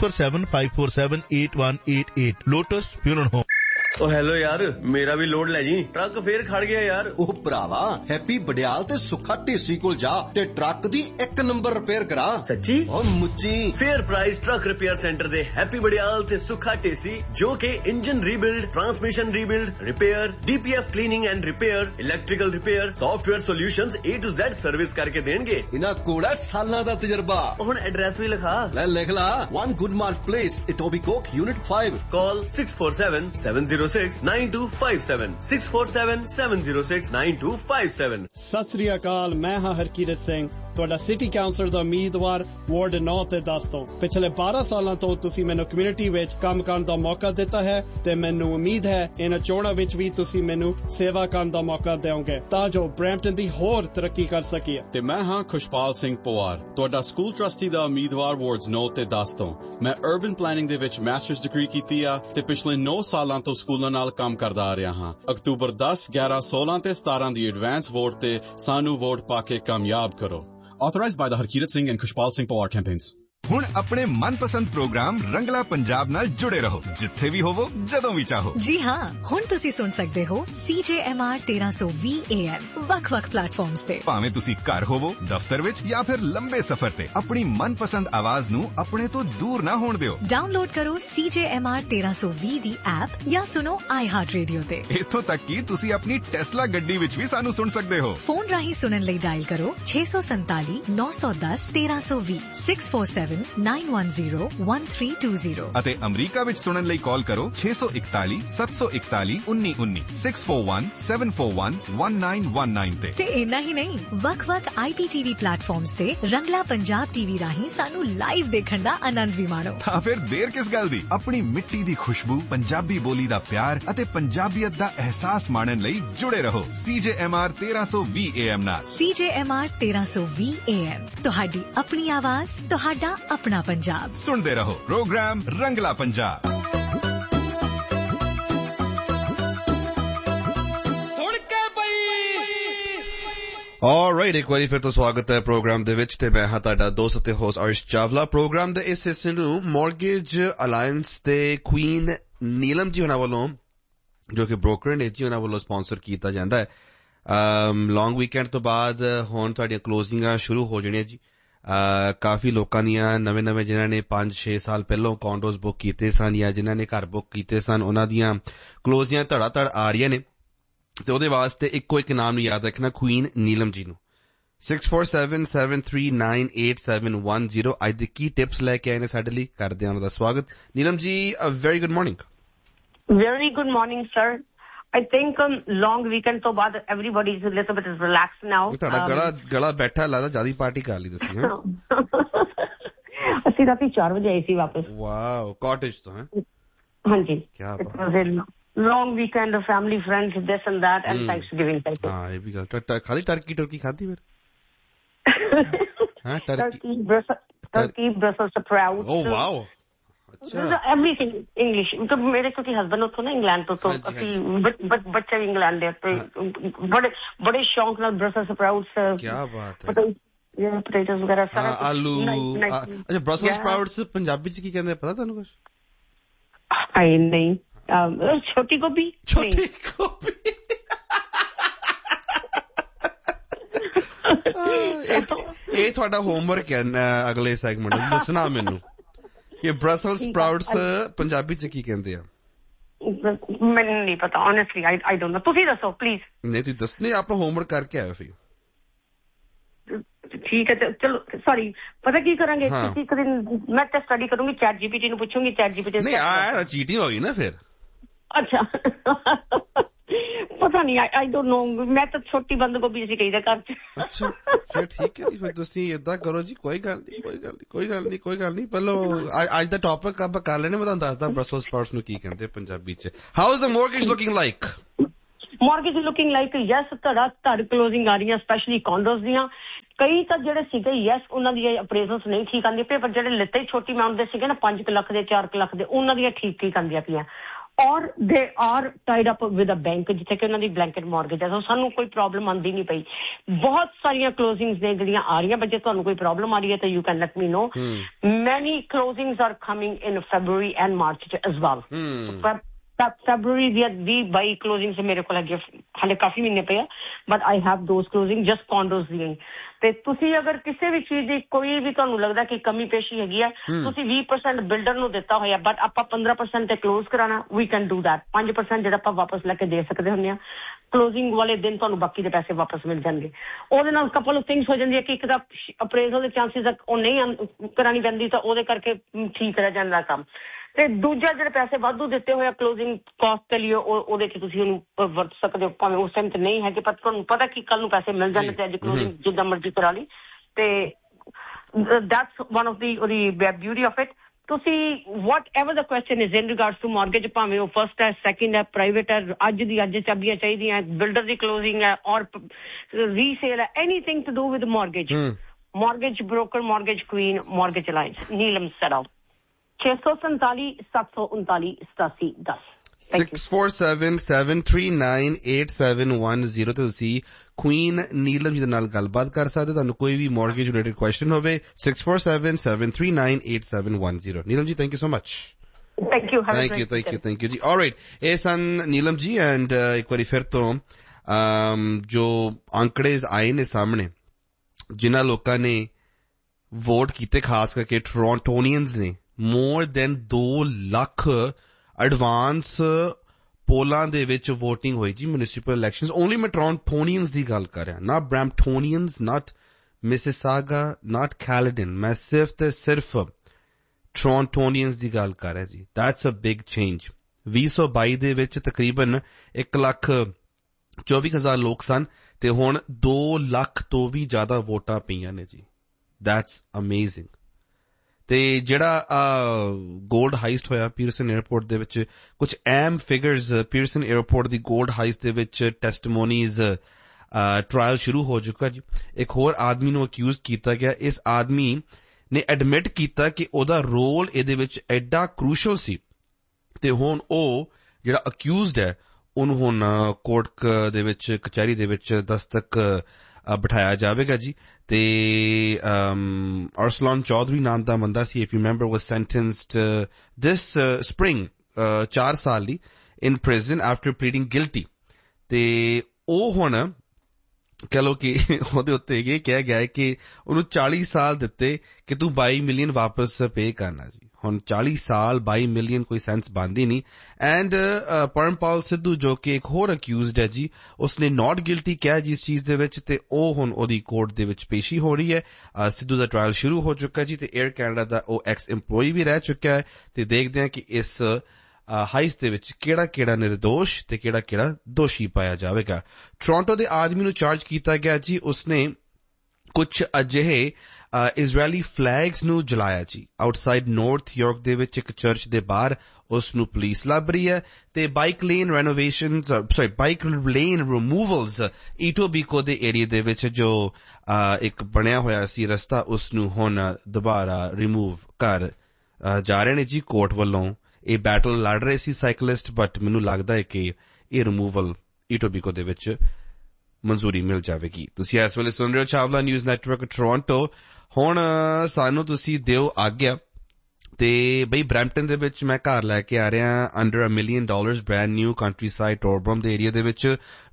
6475478188 lotus funeral home. ਓ ਹੈਲੋ ਯਾਰ, ਮੇਰਾ ਵੀ ਲੋਡ ਲੈ ਜੀ, ਟਰੱਕ ਫੇਰ ਖੜ ਗਿਆ ਯਾਰ। ਉਹ ਭਰਾਵਾ ਹੈਪੀ ਬੜਿਆਲ ਤੇ ਸੁੱਖਾ ਢੇਸੀ ਕੋਲ ਜਾ ਤੇ ਟਰੱਕ ਦੀ 1 ਨੰਬਰ ਰਿਪੇਅਰ ਕਰਾ। ਸੱਚੀ? ਓ ਮੁੱਚੀ fair price truck repair centre ਦੇ ਹੈਪੀ ਬੜਿਆਲ ਤੇ ਸੁੱਖਾ ਢੇਸੀ, ਜੋ ਕਿ engine rebuild, transmission rebuild, repair, DPF cleaning and repair, electrical repair, software solutions A to Z service ਕਰਕੇ ਦੇਣਗੇ। ਇਹਨਾਂ ਕੋਲ ਹੈ ਸਾਲਾਂ ਦਾ ਤਜਰਬਾ। ਹੁਣ ਐਡਰੈਸ ਵੀ ਲਿਖਾ ਲੈ, ਲਿਖ ਲਾ। 1 ਗੁੱਡਮਾਰਕ ਪਲੇਸ, ਇਟੋਬੀਕੋਕ, ਯੂਨਿਟ 5। ਕਾਲ 6477069257 6477069257। ਸਤਿ ਸ੍ਰੀ ਅਕਾਲ, ਮੈਂ ਹਾਂ ਹਰਕੀਰਤ ਸਿੰਘ, ਤੁਹਾਡਾ ਸਿਟੀ ਕਾਉਂਸਲਰ ਦਾ ਉਮੀਦਵਾਰ ਵਾਰਡ 9 ਤੇ 10 ਤੋਂ। ਪਿਛਲੇ 12 ਸਾਲਾਂ ਤੋਂ ਤੁਸੀਂ ਮੈਨੂੰ ਕਮਿਊਨਿਟੀ ਵਿੱਚ ਕੰਮ ਕਰਨ ਦਾ ਮੌਕਾ ਦਿੱਤਾ ਹੈ ਤੇ ਮੈਨੂੰ ਉਮੀਦ ਹੈ ਇਹਨਾਂ ਚੋਣਾਂ ਵਿੱਚ ਵੀ ਤੁਸੀਂ ਮੈਨੂੰ ਸੇਵਾ ਕਰਨ ਦਾ ਮੌਕਾ ਦਿਓਗੇ ਤਾਂ ਜੋ ਬਰੈਂਪਟਨ ਦੀ ਹੋਰ ਤਰੱਕੀ ਕਰ ਸਕੀਏ। ਤੇ ਮੈਂ ਹਾਂ ਖੁਸ਼ਪਾਲ ਸਿੰਘ ਪਵਾਰ, ਤੁਹਾਡਾ ਸਕੂਲ ਟਰਸਟੀ ਦਾ ਉਮੀਦਵਾਰ ਵਾਰਡਸ 9 ਤੇ 10 ਤੋਂ। ਮੈਂ ਅਰਬਨ ਪਲੈਨਿੰਗ ਦੇ ਵਿੱਚ ਮਾਸਟਰਸ ਡਿਗਰੀ ਕੀਤੀ ਆ ਤੇ ਪਿਛਲੇ 9 ਸਾਲਾਂ ਤੋਂ ਸਕੂਲਾਂ ਨਾਲ ਕੰਮ ਕਰਦਾ ਆ ਰਿਹਾ ਹਾਂ। ਅਕਤੂਬਰ 10, 11, 16 ਤੇ 17 ਦੀ ਐਡਵਾਂਸ ਵੋਟ ਤੇ ਸਾਨੂੰ ਵੋਟ ਪਾ ਕੇ ਕਾਮਯਾਬ ਕਰੋ। Authorized by the Harkirat Singh and Kushpal Singh Pawar campaigns. ਹੁਣ ਆਪਣੇ ਮਨਪਸੰਦ ਪ੍ਰੋਗਰਾਮ ਰੰਗਲਾ ਪੰਜਾਬ ਨਾਲ ਜੁੜੇ ਰਹੋ, ਜਿੱਥੇ ਵੀ ਹੋਵੋ, ਜਦੋਂ ਵੀ ਚਾਹੋ। ਜੀ ਹਾਂ, ਹੁਣ ਤੁਸੀਂ ਸੁਣ ਸਕਦੇ ਹੋ CJMR 1320 AM ਵੱਖ-ਵੱਖ ਪਲੇਟਫਾਰਮਸ ਤੇ। ਭਾਵੇਂ ਤੁਸੀਂ ਘਰ ਹੋਵੋ, ਦਫ਼ਤਰ ਵਿੱਚ ਜਾਂ ਫਿਰ ਲੰਬੇ ਸਫ਼ਰ ਤੇ, ਆਪਣੀ ਮਨਪਸੰਦ ਆਵਾਜ਼ ਨੂੰ ਆਪਣੇ ਤੋਂ ਦੂਰ ਨਾ ਹੋਣ ਦਿਓ। ਡਾਊਨਲੋਡ ਕਰੋ CJMR 1320 ਦੀ ਐਪ ਜਾਂ ਸੁਣੋ iHeart Radio ਤੇ। ਇੱਥੋਂ ਤੱਕ ਕਿ ਤੁਸੀਂ ਆਪਣੀ ਟੈਸਲਾ ਗੱਡੀ ਵਿੱਚ ਵੀ ਸਾਨੂੰ ਸੁਣ ਸਕਦੇ ਹੋ। ਫੋਨ ਰਾਹੀਂ ਸੁਣਨ ਲਈ ਡਾਇਲ ਕਰੋ 647 910 1320 647-910-1320 ਅਤੇ ਅਮਰੀਕਾ ਵਿੱਚ ਸੁਣਨ ਲਈ ਕਾਲ ਕਰੋ 641 741 1919 641 741 1919 ਤੇ ਇੰਨਾ ਹੀ ਨਹੀਂ, ਵੱਖ-ਵੱਖ IPTV ਪਲੇਟਫਾਰਮਸ ਤੇ ਰੰਗਲਾ ਪੰਜਾਬ TV ਰਾਹੀਂ ਸਾਨੂੰ ਲਾਈਵ ਦੇਖਣ ਦਾ ਆਨੰਦ ਵੀ ਮਾਣੋ। ਤਾਂ ਫਿਰ ਦੇਰ ਕਿਸ ਗੱਲ ਦੀ, ਆਪਣੀ ਮਿੱਟੀ ਦੀ ਖੁਸ਼ਬੂ, ਪੰਜਾਬੀ ਬੋਲੀ ਦਾ ਪਿਆਰ ਅਤੇ ਪੰਜਾਬੀਅਤ ਦਾ ਅਹਿਸਾਸ ਮਾਣਨ ਲਈ ਜੁੜੇ ਰਹੋ CJMR 1320 AM ਨਾਲ। CJMR 1320 AM ਤੁਹਾਡੀ ਆਪਣੀ ਆਵਾਜ਼, ਤੁਹਾਡਾ ਆਪਣਾ ਪੰਜਾਬ। ਸੁਣਦੇ ਰਹੋ ਪ੍ਰੋਗਰਾਮ ਰੰਗਲਾ ਪੰਜਾਬ। ਸੁਣ ਕੇ ਬਈ। ਆਲਰਾਈਟ, ਇੱਕ ਵਾਰੀ ਫਿਰ ਤੋਂ ਸਵਾਗਤ ਹੈ ਪ੍ਰੋਗਰਾਮ ਦੇ ਵਿੱਚ ਤੇ ਮੈਂ ਹਾਂ ਤੁਹਾਡਾ ਦੋਸਤ ਤੇ ਹੋਸਟ ਅਰਸ਼ ਚਾਵਲਾ। ਪ੍ਰੋਗਰਾਮ ਦੇ ਇਸ ਹਿੱਸੇ ਨੂੰ ਮੌਰਗੇਜ ਅਲਾਇੰਸ ਦੇ ਕੁਈਨ ਨੀਲਮ ਜੀ ਉਹਨਾਂ ਵੱਲੋਂ, ਜੋ ਕਿ ਬ੍ਰੋਕਰ ਨੇ ਜੀ, ਉਹਨਾਂ ਵੱਲੋਂ ਸਪਾਂਸਰ ਕੀਤਾ ਜਾਂਦਾ ਹੈ। ਲੌਂਗ ਵੀਕਐਂਡ ਤੋਂ ਬਾਅਦ ਹੁਣ ਤੁਹਾਡੀਆਂ ਕਲੋਜ਼ਿੰਗਾਂ ਸ਼ੁਰੂ ਹੋ ਜਾਣੀਆਂ ਜੀ। ਕਾਫੀ ਲੋਕਾਂ ਦੀਆਂ ਨਵੇਂ ਜਿਨ੍ਹਾਂ ਨੇ 5-6 ਸਾਲ ਪਹਿਲਾਂ ਕੌਂਡੋਜ਼ ਬੁੱਕ ਕੀਤੇ ਸਨ ਜਾਂ ਜਿਨ੍ਹਾਂ ਨੇ ਘਰ ਬੁੱਕ ਕੀਤੇ ਸਨ, ਉਹਨਾਂ ਦੀਆਂ ਕਲੋਜ਼ੀਆਂ ਧੜਾ ਆ ਰਹੀਆਂ ਨੇ ਤੇ ਉਹਦੇ ਵਾਸਤੇ ਇੱਕੋ ਇੱਕ ਨਾਮ ਨੂੰ ਯਾਦ ਰੱਖਣਾ, ਕੁਈਨ ਨੀਲਮ ਜੀ ਨੂੰ। 6477398710 ਅੱਜ ਦੇ ਕੀ ਟਿਪਸ ਲੈ ਕੇ ਆਏ ਨੇ ਸਾਡੇ ਲਈ, ਕਰਦੇ ਹਾਂ ਉਹਨਾਂ ਦਾ ਸਵਾਗਤ। Neelam ji, very good morning. Very good morning, sir. I think long weekend ਤੋਂ ਬਾਅਦ everybody is a little bit relaxed now. ਤੁਹਾਡਾ ਗਲਾ ਬੈਠਾ ਲੱਗਦਾ, ਜਿਆਦਾ ਪਾਰਟੀ ਕਰ ਲਈ ਤੁਸੀਂ। ਅਸੀਂ ਰਾਤੀ 4 ਵਜੇ ਆਏ ਸੀ ਵਾਪਸ। ਵਾਓ, ਕਾਟੇਜ ਤੋਂ ਹੈ? ਹਾਂਜੀ, ਕੀ ਬਾਤ ਹੈ। long weekend, family, friends, this and that, and Thanksgiving cycle. ਹਾਂ, ਇਹ ਵੀ ਗੱਲ। ਖਾਲੀ ਟਰਕੀ ਖਾਧੀ ਫਿਰ? ਹਾਂ, turkey, Brussels sprouts. Oh wow. Everything English, because ਮੇਰੇ ਕਿਉਂਕਿ ਹਸਬੈਂਡ ਉੱਥੋਂ ਨਾ ਇੰਗਲੈਂਡ ਤੋਂ ਅਸੀਂ ਬੱਚੇ ਵੀ ਇੰਗਲੈਂਡ ਦੇ ਤੇ ਬੜੇ ਸ਼ੌਂਕ ਨਾਲ ਬ੍ਰਸਲਸ ਸਪਰਾਊਟਸ। ਕੀ ਬਾਤ ਹੈ। ਪੋਟੇਟੋਸ ਵਗੈਰਾ ਸਾਰਾ ਆਲੂ। ਅੱਛਾ, ਬ੍ਰਸਲਸ ਸਪਰਾਊਟਸ ਪੰਜਾਬੀ ਚ ਕੀ ਕਹਿੰਦੇ ਪਤਾ ਤੁਹਾਨੂੰ ਕੁਝ? ਆਈ ਨਹੀਂ, ਛੋਟੀ ਗੋਭੀ। ਛੋਟੀ ਗੋਭੀ। ਇਹ ਤੁਹਾਡਾ ਹੋਮਵਰਕ ਹੈ ਅਗਲੇ ਸੈਗਮੈਂਟ ਵਿੱਚ, ਦੱਸਣਾ ਮੈਨੂੰ ਕਿ ਬ੍ਰਸਲਸ ਸਪਰਾਊਟਸ ਪੰਜਾਬੀ ਚ ਕੀ ਕਹਿੰਦੇ ਆ। ਮੈਨੂੰ ਨਹੀਂ ਪਤਾ, honestly I don't know. ਤੁਸੀਂ ਦੱਸੋ ਪਲੀਜ਼। ਨਹੀਂ, ਤੁਸੀਂ ਦੱਸ। ਨਹੀਂ, ਆਪਾਂ ਹੋਮਵਰਕ ਕਰਕੇ ਆਏ ਫਿਰ। ਠੀਕ ਹੈ, ਚਲੋ। ਸੌਰੀ, ਪਤਾ ਕੀ ਕਰਾਂਗੇ, ਇੱਕ ਦਿਨ ਮੈਂ ਤਾਂ ਸਟੱਡੀ ਕਰੂੰਗੀ, ਚੈਟ GPT ਨੂੰ ਪੁੱਛੂੰਗੀ। ਚੈਟ GPT ਨਹੀਂ, ਚੀਟਿੰਗ ਹੋ ਗਈ ਨਾ ਫਿਰ। ਅੱਛਾ, ਪਤਾ ਨਹੀਂ, ਆਈ ਡੋਨਟ ਨੋ, ਮੈਂ ਤਾਂ ਛੋਟੀ ਬੰਦ ਗੋਭੀ ਅਸੀਂ ਕਹੀਦਾ ਘਰ ਚ। ਅੱਛਾ ਫਿਰ ਠੀਕ ਹੈ ਜੀ, ਫਿਰ ਤੁਸੀਂ ਏਦਾਂ ਕਰੋ ਜੀ, ਕੋਈ ਗੱਲ ਨਹੀਂ। ਪਹਿਲਾਂ ਅੱਜ ਦਾ ਟੌਪਿਕ ਆਪਾਂ ਕਰ ਲੈਣੇ, ਮੈਂ ਤੁਹਾਨੂੰ ਦੱਸਦਾ ਬ੍ਰਸਲ ਸਪਰਾਊਟਸ ਨੂੰ ਕੀ ਕਹਿੰਦੇ ਪੰਜਾਬੀ ਚ। How is the mortgage looking like? Mortgage looking like yes, ਤੁਹਾਡੀ ਕਲੋਜ਼ਿੰਗ ਆ ਰਹੀਆਂ ਸਪੈਸ਼ਲੀ ਕੌਂਡੋਜ਼ ਦੀਆਂ। ਕਈ ਤਾਂ ਜਿਹੜੇ ਸੀਗੇ ਯੈਸ ਉਹਨਾਂ ਦੀਆਂ ਅਪਰੇਜ਼ਲਸ ਨਹੀਂ ਠੀਕ ਆਉਂਦੀਆਂ ਪਈਆਂ, ਪਰ ਜਿਹੜੇ ਲਿੱਤੇ ਹੀ ਛੋਟੀ ਅਮਾਊਂਟ ਦੇ ਸੀਗੇ ਨਾ 5 ਲੱਖ ਦੇ 4 ਲੱਖ ਦੇ, ਉਹਨਾਂ ਦੀਆਂ ਠੀਕ ਆਉਂਦੀਆਂ ਪਈਆਂ। ਔਰ they are tide up with a bank, ਜਿੱਥੇ ਕਿ ਉਹਨਾਂ ਦੀ ਬਲੈਂਕਟ ਮੌਰਗੇਜ ਹੈ, ਸੋ ਸਾਨੂੰ ਕੋਈ ਪ੍ਰੋਬਲਮ ਆਉਂਦੀ ਨਹੀਂ ਪਈ। ਬਹੁਤ ਸਾਰੀਆਂ ਕਲੋਜ਼ਿੰਗਸ ਨੇ ਜਿਹੜੀਆਂ ਆ ਰਹੀਆਂ, ਬਟ ਜੇ ਤੁਹਾਨੂੰ ਕੋਈ ਪ੍ਰੋਬਲਮ ਆ ਰਹੀ ਹੈ ਤਾਂ ਯੂ ਕੈਨ ਲੈਟ ਮੀ ਨੋ। ਮੈਨੀ ਕਲੋਜ਼ਿੰਗਸ are coming in February and March as well. February ਦੀਆਂ 20-22 ਕਲੋਜ਼ਿੰਗਸ ਮੇਰੇ ਕੋਲ ਹੈਗੇ, ਹਾਲੇ ਕਾਫੀ ਮਹੀਨੇ ਪਏ ਆ, but I have those closing just ਕੌਂਡੋਜ਼ ਦੀਆਂ। ਤੇ ਤੁਸੀਂ ਅਗਰ ਕਿਸੇ ਵੀ ਚੀਜ਼ ਦੀ ਕੋਈ ਵੀ ਤੁਹਾਨੂੰ ਲੱਗਦਾ ਕਿ ਕਮੀ ਪੇਸ਼ੀ ਹੈਗੀ ਹੈ, ਤੁਸੀਂ 20% ਬਿਲਡਰ ਨੂੰ ਦਿੱਤਾ ਹੋਇਆ, ਬਟ ਆਪਾਂ 15% ਤੇ ਕਲੋਜ਼ ਕਰਾਣਾ, ਵੀ ਕੈਨ ਡੂ ਦੈਟ। 5% ਜਿਹੜਾ ਆਪਾਂ ਵਾਪਸ ਲੈ ਕੇ ਦੇ ਸਕਦੇ ਹੁੰਦੇ ਆ, ਕਲੋਜ਼ਿੰਗ ਵਾਲੇ ਦਿਨ ਤੁਹਾਨੂੰ ਬਾਕੀ ਦੇ ਪੈਸੇ ਵਾਪਸ ਮਿਲ ਜਾਣਗੇ। ਉਹਦੇ ਨਾਲ ਕਪਲ ਆਫ ਥਿੰਗਸ ਹੋ ਜਾਂਦੀ ਹੈ ਕਿ ਇੱਕ ਤਾਂ ਅਪਰੇਜ਼ਲ ਦੇ ਚਾਂਸਿਸ ਉਹ ਨਹੀਂ ਕਰਾਣੀ ਪੈਂਦੀ, ਤਾਂ ਉਹਦੇ ਕਰਕੇ ਠੀਕ ਰਹਿ ਜਾਂਦਾ ਕੰਮ। ਤੇ ਦੂਜਾ ਜਿਹੜੇ ਪੈਸੇ ਵਾਧੂ ਦਿੱਤੇ ਹੋਏ ਆ ਕਲੋਜ਼ਿੰਗ ਕਾਸਟ ਦੇ ਲਈ, ਉਹਦੇ ਚ ਤੁਸੀਂ ਉਹਨੂੰ ਵਰਤ ਸਕਦੇ ਹੋ, ਭਾਵੇਂ ਉਸ ਟਾਈਮ ਤੇ ਨਹੀਂ ਹੈਗੇ, ਪਰ ਤੁਹਾਨੂੰ ਪਤਾ ਕਿ ਕੱਲ ਨੂੰ ਪੈਸੇ ਮਿਲ ਜਾਣੇ ਤੇ ਅੱਜ ਕਲੋਜ਼ਿੰਗ ਜਿੱਦਾਂ ਮਰਜ਼ੀ ਕਰਾ ਲਈ। ਤੇ that's one of the beauty of it. ਤੁਸੀਂ ਵਟ ever the question is in regards to mortgage, ਭਾਵੇਂ ਉਹ ਫਸਟ ਹੈ, ਸੈਕਿੰਡ ਹੈ, ਪ੍ਰਾਈਵੇਟ ਹੈ, ਅੱਜ ਦੀ ਅੱਜ ਚਾਬੀਆਂ ਚਾਹੀਦੀਆਂ, ਬਿਲਡਰ ਦੀ ਕਲੋਜ਼ਿੰਗ ਹੈ, ਔਰ ਰੀਸੇਲ ਹੈ, anything to do with mortgage, mortgage broker, mortgage Queen, mortgage alliance, Neelam Sarao. 647 739 8710। 6477398710 ਤੇ ਤੁਸੀਂ ਕੁਈਨ ਨੀਲਮ ਜੀ ਦੇ ਨਾਲ ਗੱਲਬਾਤ ਕਰ ਸਕਦੇ। ਤੁਹਾਨੂੰ ਕੋਈ ਵੀ ਮੌਰਗੇਜ ਰਿਲੇਟਡ ਕੁਐਸਚਨ ਹੋਵੇ 6477398710। Neelam ji, thank you so much. Thank you ਜੀ। ਆਲਰਾਈਟ, ਇਹ ਸਨ ਨੀਲਮ ਜੀ। ਐਂਡ ਇੱਕ ਵਾਰੀ ਫਿਰ ਤੋਂ ਜੋ ਅੰਕੜੇ ਆਏ ਨੇ ਸਾਹਮਣੇ, ਜਿਨ੍ਹਾਂ ਲੋਕਾਂ ਨੇ ਵੋਟ ਕੀਤੇ, ਖਾਸ ਕਰਕੇ ਟੋਰਾਂਟੋਨੀਅਨਸ ਨੇ, more than 2 ਲੱਖ ਐਡਵਾਂਸ ਪੋਲਾਂ ਦੇ ਵਿੱਚ ਵੋਟਿੰਗ ਹੋਈ ਜੀ ਮਿਊਨਿਸਿਪਲ ਇਲੈਕਸ਼ਨਸ। ਓਨਲੀ ਮੈਂ ਟੋਰਾਂਟੋਨੀਅਨਸ ਦੀ ਗੱਲ ਕਰ ਰਿਹਾ, ਨਾ ਬ੍ਰੈਂਪਟੋਨੀਅਨਸ, ਨਾਟ ਮਿਸਿਸਾਗਾ, ਨਾਟ ਕੈਲਡਨ। ਮੈਂ ਸਿਰਫ ਤੇ ਸਿਰਫ ਟੋਰਾਂਟੋਨੀਅਨਸ ਦੀ ਗੱਲ ਕਰ ਰਿਹਾ ਜੀ। That's a big change. 2022 ਦੇ ਵਿੱਚ ਤਕਰੀਬਨ 1,24,000 ਲੋਕ ਸਨ ਤੇ ਹੁਣ 2 ਲੱਖ ਤੋਂ ਵੀ ਜ਼ਿਆਦਾ ਵੋਟਾਂ ਪਈਆਂ ਨੇ ਜੀ। That's amazing. ਤੇ ਜਿਹੜਾ ਗੋਲਡ ਹਾਈਸਟ ਹੋਇਆ ਪੀਅਰਸਨ ਏਅਰਪੋਰਟ ਦੇ ਵਿੱਚ, ਕੁਝ ਅਹਿਮ ਫਿਗਰਸ, ਪੀਅਰਸਨ ਏਅਰਪੋਰਟ ਦੀ ਗੋਲਡ ਹਾਈਸਟ ਦੇ ਵਿੱਚ ਟੈਸਟਮੋਨੀਜ਼ ਟ੍ਰਾਇਲ ਸ਼ੁਰੂ ਹੋ ਚੁੱਕਾ ਜੀ। ਇੱਕ ਹੋਰ ਆਦਮੀ ਨੂੰ ਅਕਿਊਜ਼ ਕੀਤਾ ਗਿਆ। ਇਸ ਆਦਮੀ ਨੇ ਐਡਮਿਟ ਕੀਤਾ ਕਿ ਉਹਦਾ ਰੋਲ ਇਹਦੇ ਵਿੱਚ ਐਡਾ ਕਰੂਸ਼ਲ ਸੀ, ਤੇ ਹੁਣ ਉਹ ਜਿਹੜਾ ਅਕਿਊਜ਼ਡ ਹੈ ਉਹਨੂੰ ਹੁਣ ਕੋਰਟ ਦੇ ਵਿੱਚ, ਕਚਹਿਰੀ ਦੇ ਵਿੱਚ ਦਸਤਕ ਬਿਠਾਇਆ ਜਾਵੇਗਾ ਜੀ। ਤੇ ਅਰਸਲਾਨ ਚੌਧਰੀ ਨਾਮ ਦਾ ਬੰਦਾ ਸੀ, if you remember, was ਸੈਂਟੈਂਸਡ this spring 4 ਸਾਲ ਲਈ ਇਨ ਪ੍ਰਿਜ਼ਨ ਆਫਟਰ ਪਲੀਡਿੰਗ ਗਿਲਟੀ। ਤੇ ਉਹ ਹੁਣ ਕਹਿ ਲਓ ਕਿ ਉਹਦੇ ਉੱਤੇ ਇਹ ਕਿਹਾ ਗਿਆ ਹੈ ਕਿ ਉਹਨੂੰ 40 ਸਾਲ ਦਿੱਤੇ ਕਿ ਤੂੰ 22 ਮਿਲੀਅਨ ਵਾਪਸ ਪੇ ਕਰਨਾ ਜੀ। ਹੁਣ 40 ਸਾਲ 22 ਮਿਲੀਅਨ ਕੋਈ ਸੈਂਸ ਬਣਦੀ ਨਹੀਂ। ਐਂਡ ਪਰਮਪਾਲ ਸਿੱਧੂ, ਜੋ ਕਿ ਇੱਕ ਹੋਰ ਅਕਿਊਜ਼ਡ ਹੈ ਜੀ, ਉਸਨੇ ਨਾਟ ਗਿਲਟੀ ਕਿਹਾ ਜੀ ਇਸ ਚੀਜ਼ ਦੇ ਵਿੱਚ, ਤੇ ਉਹ ਹੁਣ ਉਹਦੀ ਕੋਰਟ ਦੇ ਵਿੱਚ ਪੇਸ਼ੀ ਹੋ ਰਹੀ ਹੈ। ਸਿੱਧੂ ਦਾ ਟ੍ਰਾਇਲ ਸ਼ੁਰੂ ਹੋ ਚੁੱਕਾ ਜੀ, ਤੇ ਏਅਰ ਕੈਨੇਡਾ ਦਾ ਉਹ ਐਕਸ ਇੰਪਲੋਈ ਵੀ ਰਹਿ ਚੁੱਕਾ ਹੈ। ਤੇ ਦੇਖਦੇ ਹਾਂ ਕਿ ਇਸ ਹਾਈਸ ਦੇ ਵਿੱਚ ਕਿਹੜਾ ਨਿਰਦੋਸ਼ ਤੇ ਕਿਹੜਾ ਦੋਸ਼ੀ ਪਾਇਆ ਜਾਵੇਗਾ। ਟੋਰਾਂਟੋ ਦੇ ਆਦਮੀ ਨੂੰ ਚਾਰਜ ਕੀਤਾ ਗਿਆ ਜੀ। ਉਸਨੇ ਕੁਝ ਅਜਿਹੇ ਇਜ਼ਰਾਈਲੀ ਫਲੈਗਸ ਨੂੰ ਜਲਾਇਆ ਜੀ ਆਊਟਸਾਈਡ ਨਾਰਥ ਯਾਰਕ ਦੇ ਵਿੱਚ ਇੱਕ ਚਰਚ ਦੇ ਬਾਹਰ। ਉਸ ਨੂੰ ਪੁਲਿਸ ਲੱਭ ਰਹੀ ਹੈ। ਤੇ ਬਾਈਕ ਲੇਨ ਰਿਮੂਵਲਸ ਈਟੋਬੀਕੋ ਦੇ ਏਰੀਆ ਦੇ ਵਿੱਚ ਜੋ ਇੱਕ ਬਣਿਆ ਹੋਇਆ ਸੀ ਰਸਤਾ, ਉਸ ਨੂੰ ਹੁਣ ਦੁਬਾਰਾ ਰਿਮੂਵ ਕਰ ਜਾ ਰਹੇ ਨੇ ਜੀ ਕੋਰਟ ਵੱਲੋਂ। ਇਹ ਬੈਟਲ ਲੜ ਰਹੇ ਸੀ ਸਾਈਕਲਿਸਟ, ਬਟ ਮੈਨੂੰ ਲੱਗਦਾ ਹੈ ਕਿ ਇਹ ਰਿਮੂਵਲ ਈਟੋਬੀਕੋ ਦੇ ਵਿੱਚ ਮਨਜ਼ੂਰੀ ਮਿਲ ਜਾਵੇਗੀ। ਤੁਸੀਂ ਇਸ ਵੇਲੇ ਸੁਣ ਰਹੇ ਹੋ ਚਾਵਲਾ ਨਿਊਜ਼ ਨੈਟਵਰਕ ਟੋਰਾਂਟੋ। ਹੁਣ ਸਾਨੂੰ ਤੁਸੀਂ ਦਿਓ ਆਗਿਆ। ਤੇ ਬਈ ਬਰੈਂਪਟਨ ਦੇ ਵਿੱਚ ਮੈਂ ਘਰ ਲੈ ਕੇ ਆ ਰਿਹਾ under $1 million, brand new country side ਟੋਰਬਰਮ ਦੇ ਏਰੀਆ ਦੇ ਵਿੱਚ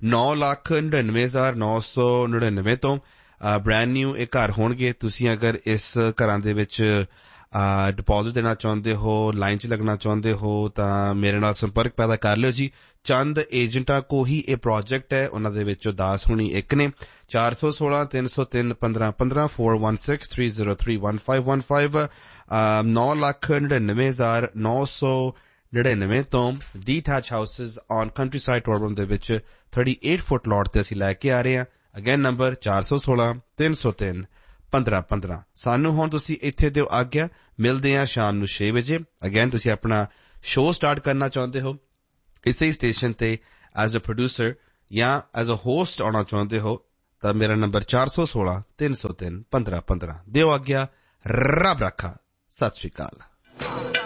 9,99,999 ਤੋਂ ਬ੍ਰੈਂਡ ਨਿਊ ਇਹ ਘਰ ਹੋਣਗੇ। ਤੁਸੀਂ ਅਗਰ ਇਸ ਘਰਾਂ ਦੇ ਵਿੱਚ ਡਿਪੋਜ਼ਿਟ ਦੇਣਾ ਚਾਹੁੰਦੇ ਹੋ, ਲਾਈਨ 'ਚ ਲੱਗਣਾ ਚਾਹੁੰਦੇ ਹੋ, ਤਾਂ ਮੇਰੇ ਨਾਲ ਸੰਪਰਕ ਪੈਦਾ ਕਰ ਲਿਓ ਜੀ। ਚੰਦ ਏਜੰਟਾਂ ਕੋ ਹੀ ਇਹ ਪ੍ਰੋਜੈਕਟ ਹੈ। ਉਹਨਾਂ ਦੇ ਵਿੱਚੋਂ ਦਾਸ ਹੁਣੀ ਇੱਕ ਨੇ। 416-303-1515 416-303-1515 9,99,999 99 ਤੋਂ ਦੀ touch houses on countryside Toronto ਦੇ ਵਿੱਚ 38 ਫੁੱਟ ਲੋਟ ਤੇ ਅਸੀਂ ਲੈ ਕੇ ਆ ਰਹੇ ਹਾਂ। Again number 416-303-1515। ਸਾਨੂੰ ਹੁਣ ਤੁਸੀਂ ਇੱਥੇ ਦਿਓ ਆਗਿਆ। ਮਿਲਦੇ ਹਾਂ ਸ਼ਾਮ ਨੂੰ 6 ਵਜੇ। ਅਗੇਨ ਤੁਸੀਂ ਆਪਣਾ ਸ਼ੋਅ ਸਟਾਰਟ ਕਰਨਾ ਚਾਹੁੰਦੇ ਹੋ ਇਸੇ ਸਟੇਸ਼ਨ ਤੇ ਐਜ਼ ਅ ਪ੍ਰੋਡਿਊਸਰ ਜਾਂ ਐਜ਼ ਅ ਹੋਸਟ ਆਉਣਾ ਚਾਹੁੰਦੇ ਹੋ ਤਾਂ ਮੇਰਾ ਨੰਬਰ 416-303-1515। ਦਿਓ ਆਗਿਆ। ਰੱਬ ਰੱਖਾ। ਸਤਿ ਸ਼੍ਰੀ ਅਕਾਲ।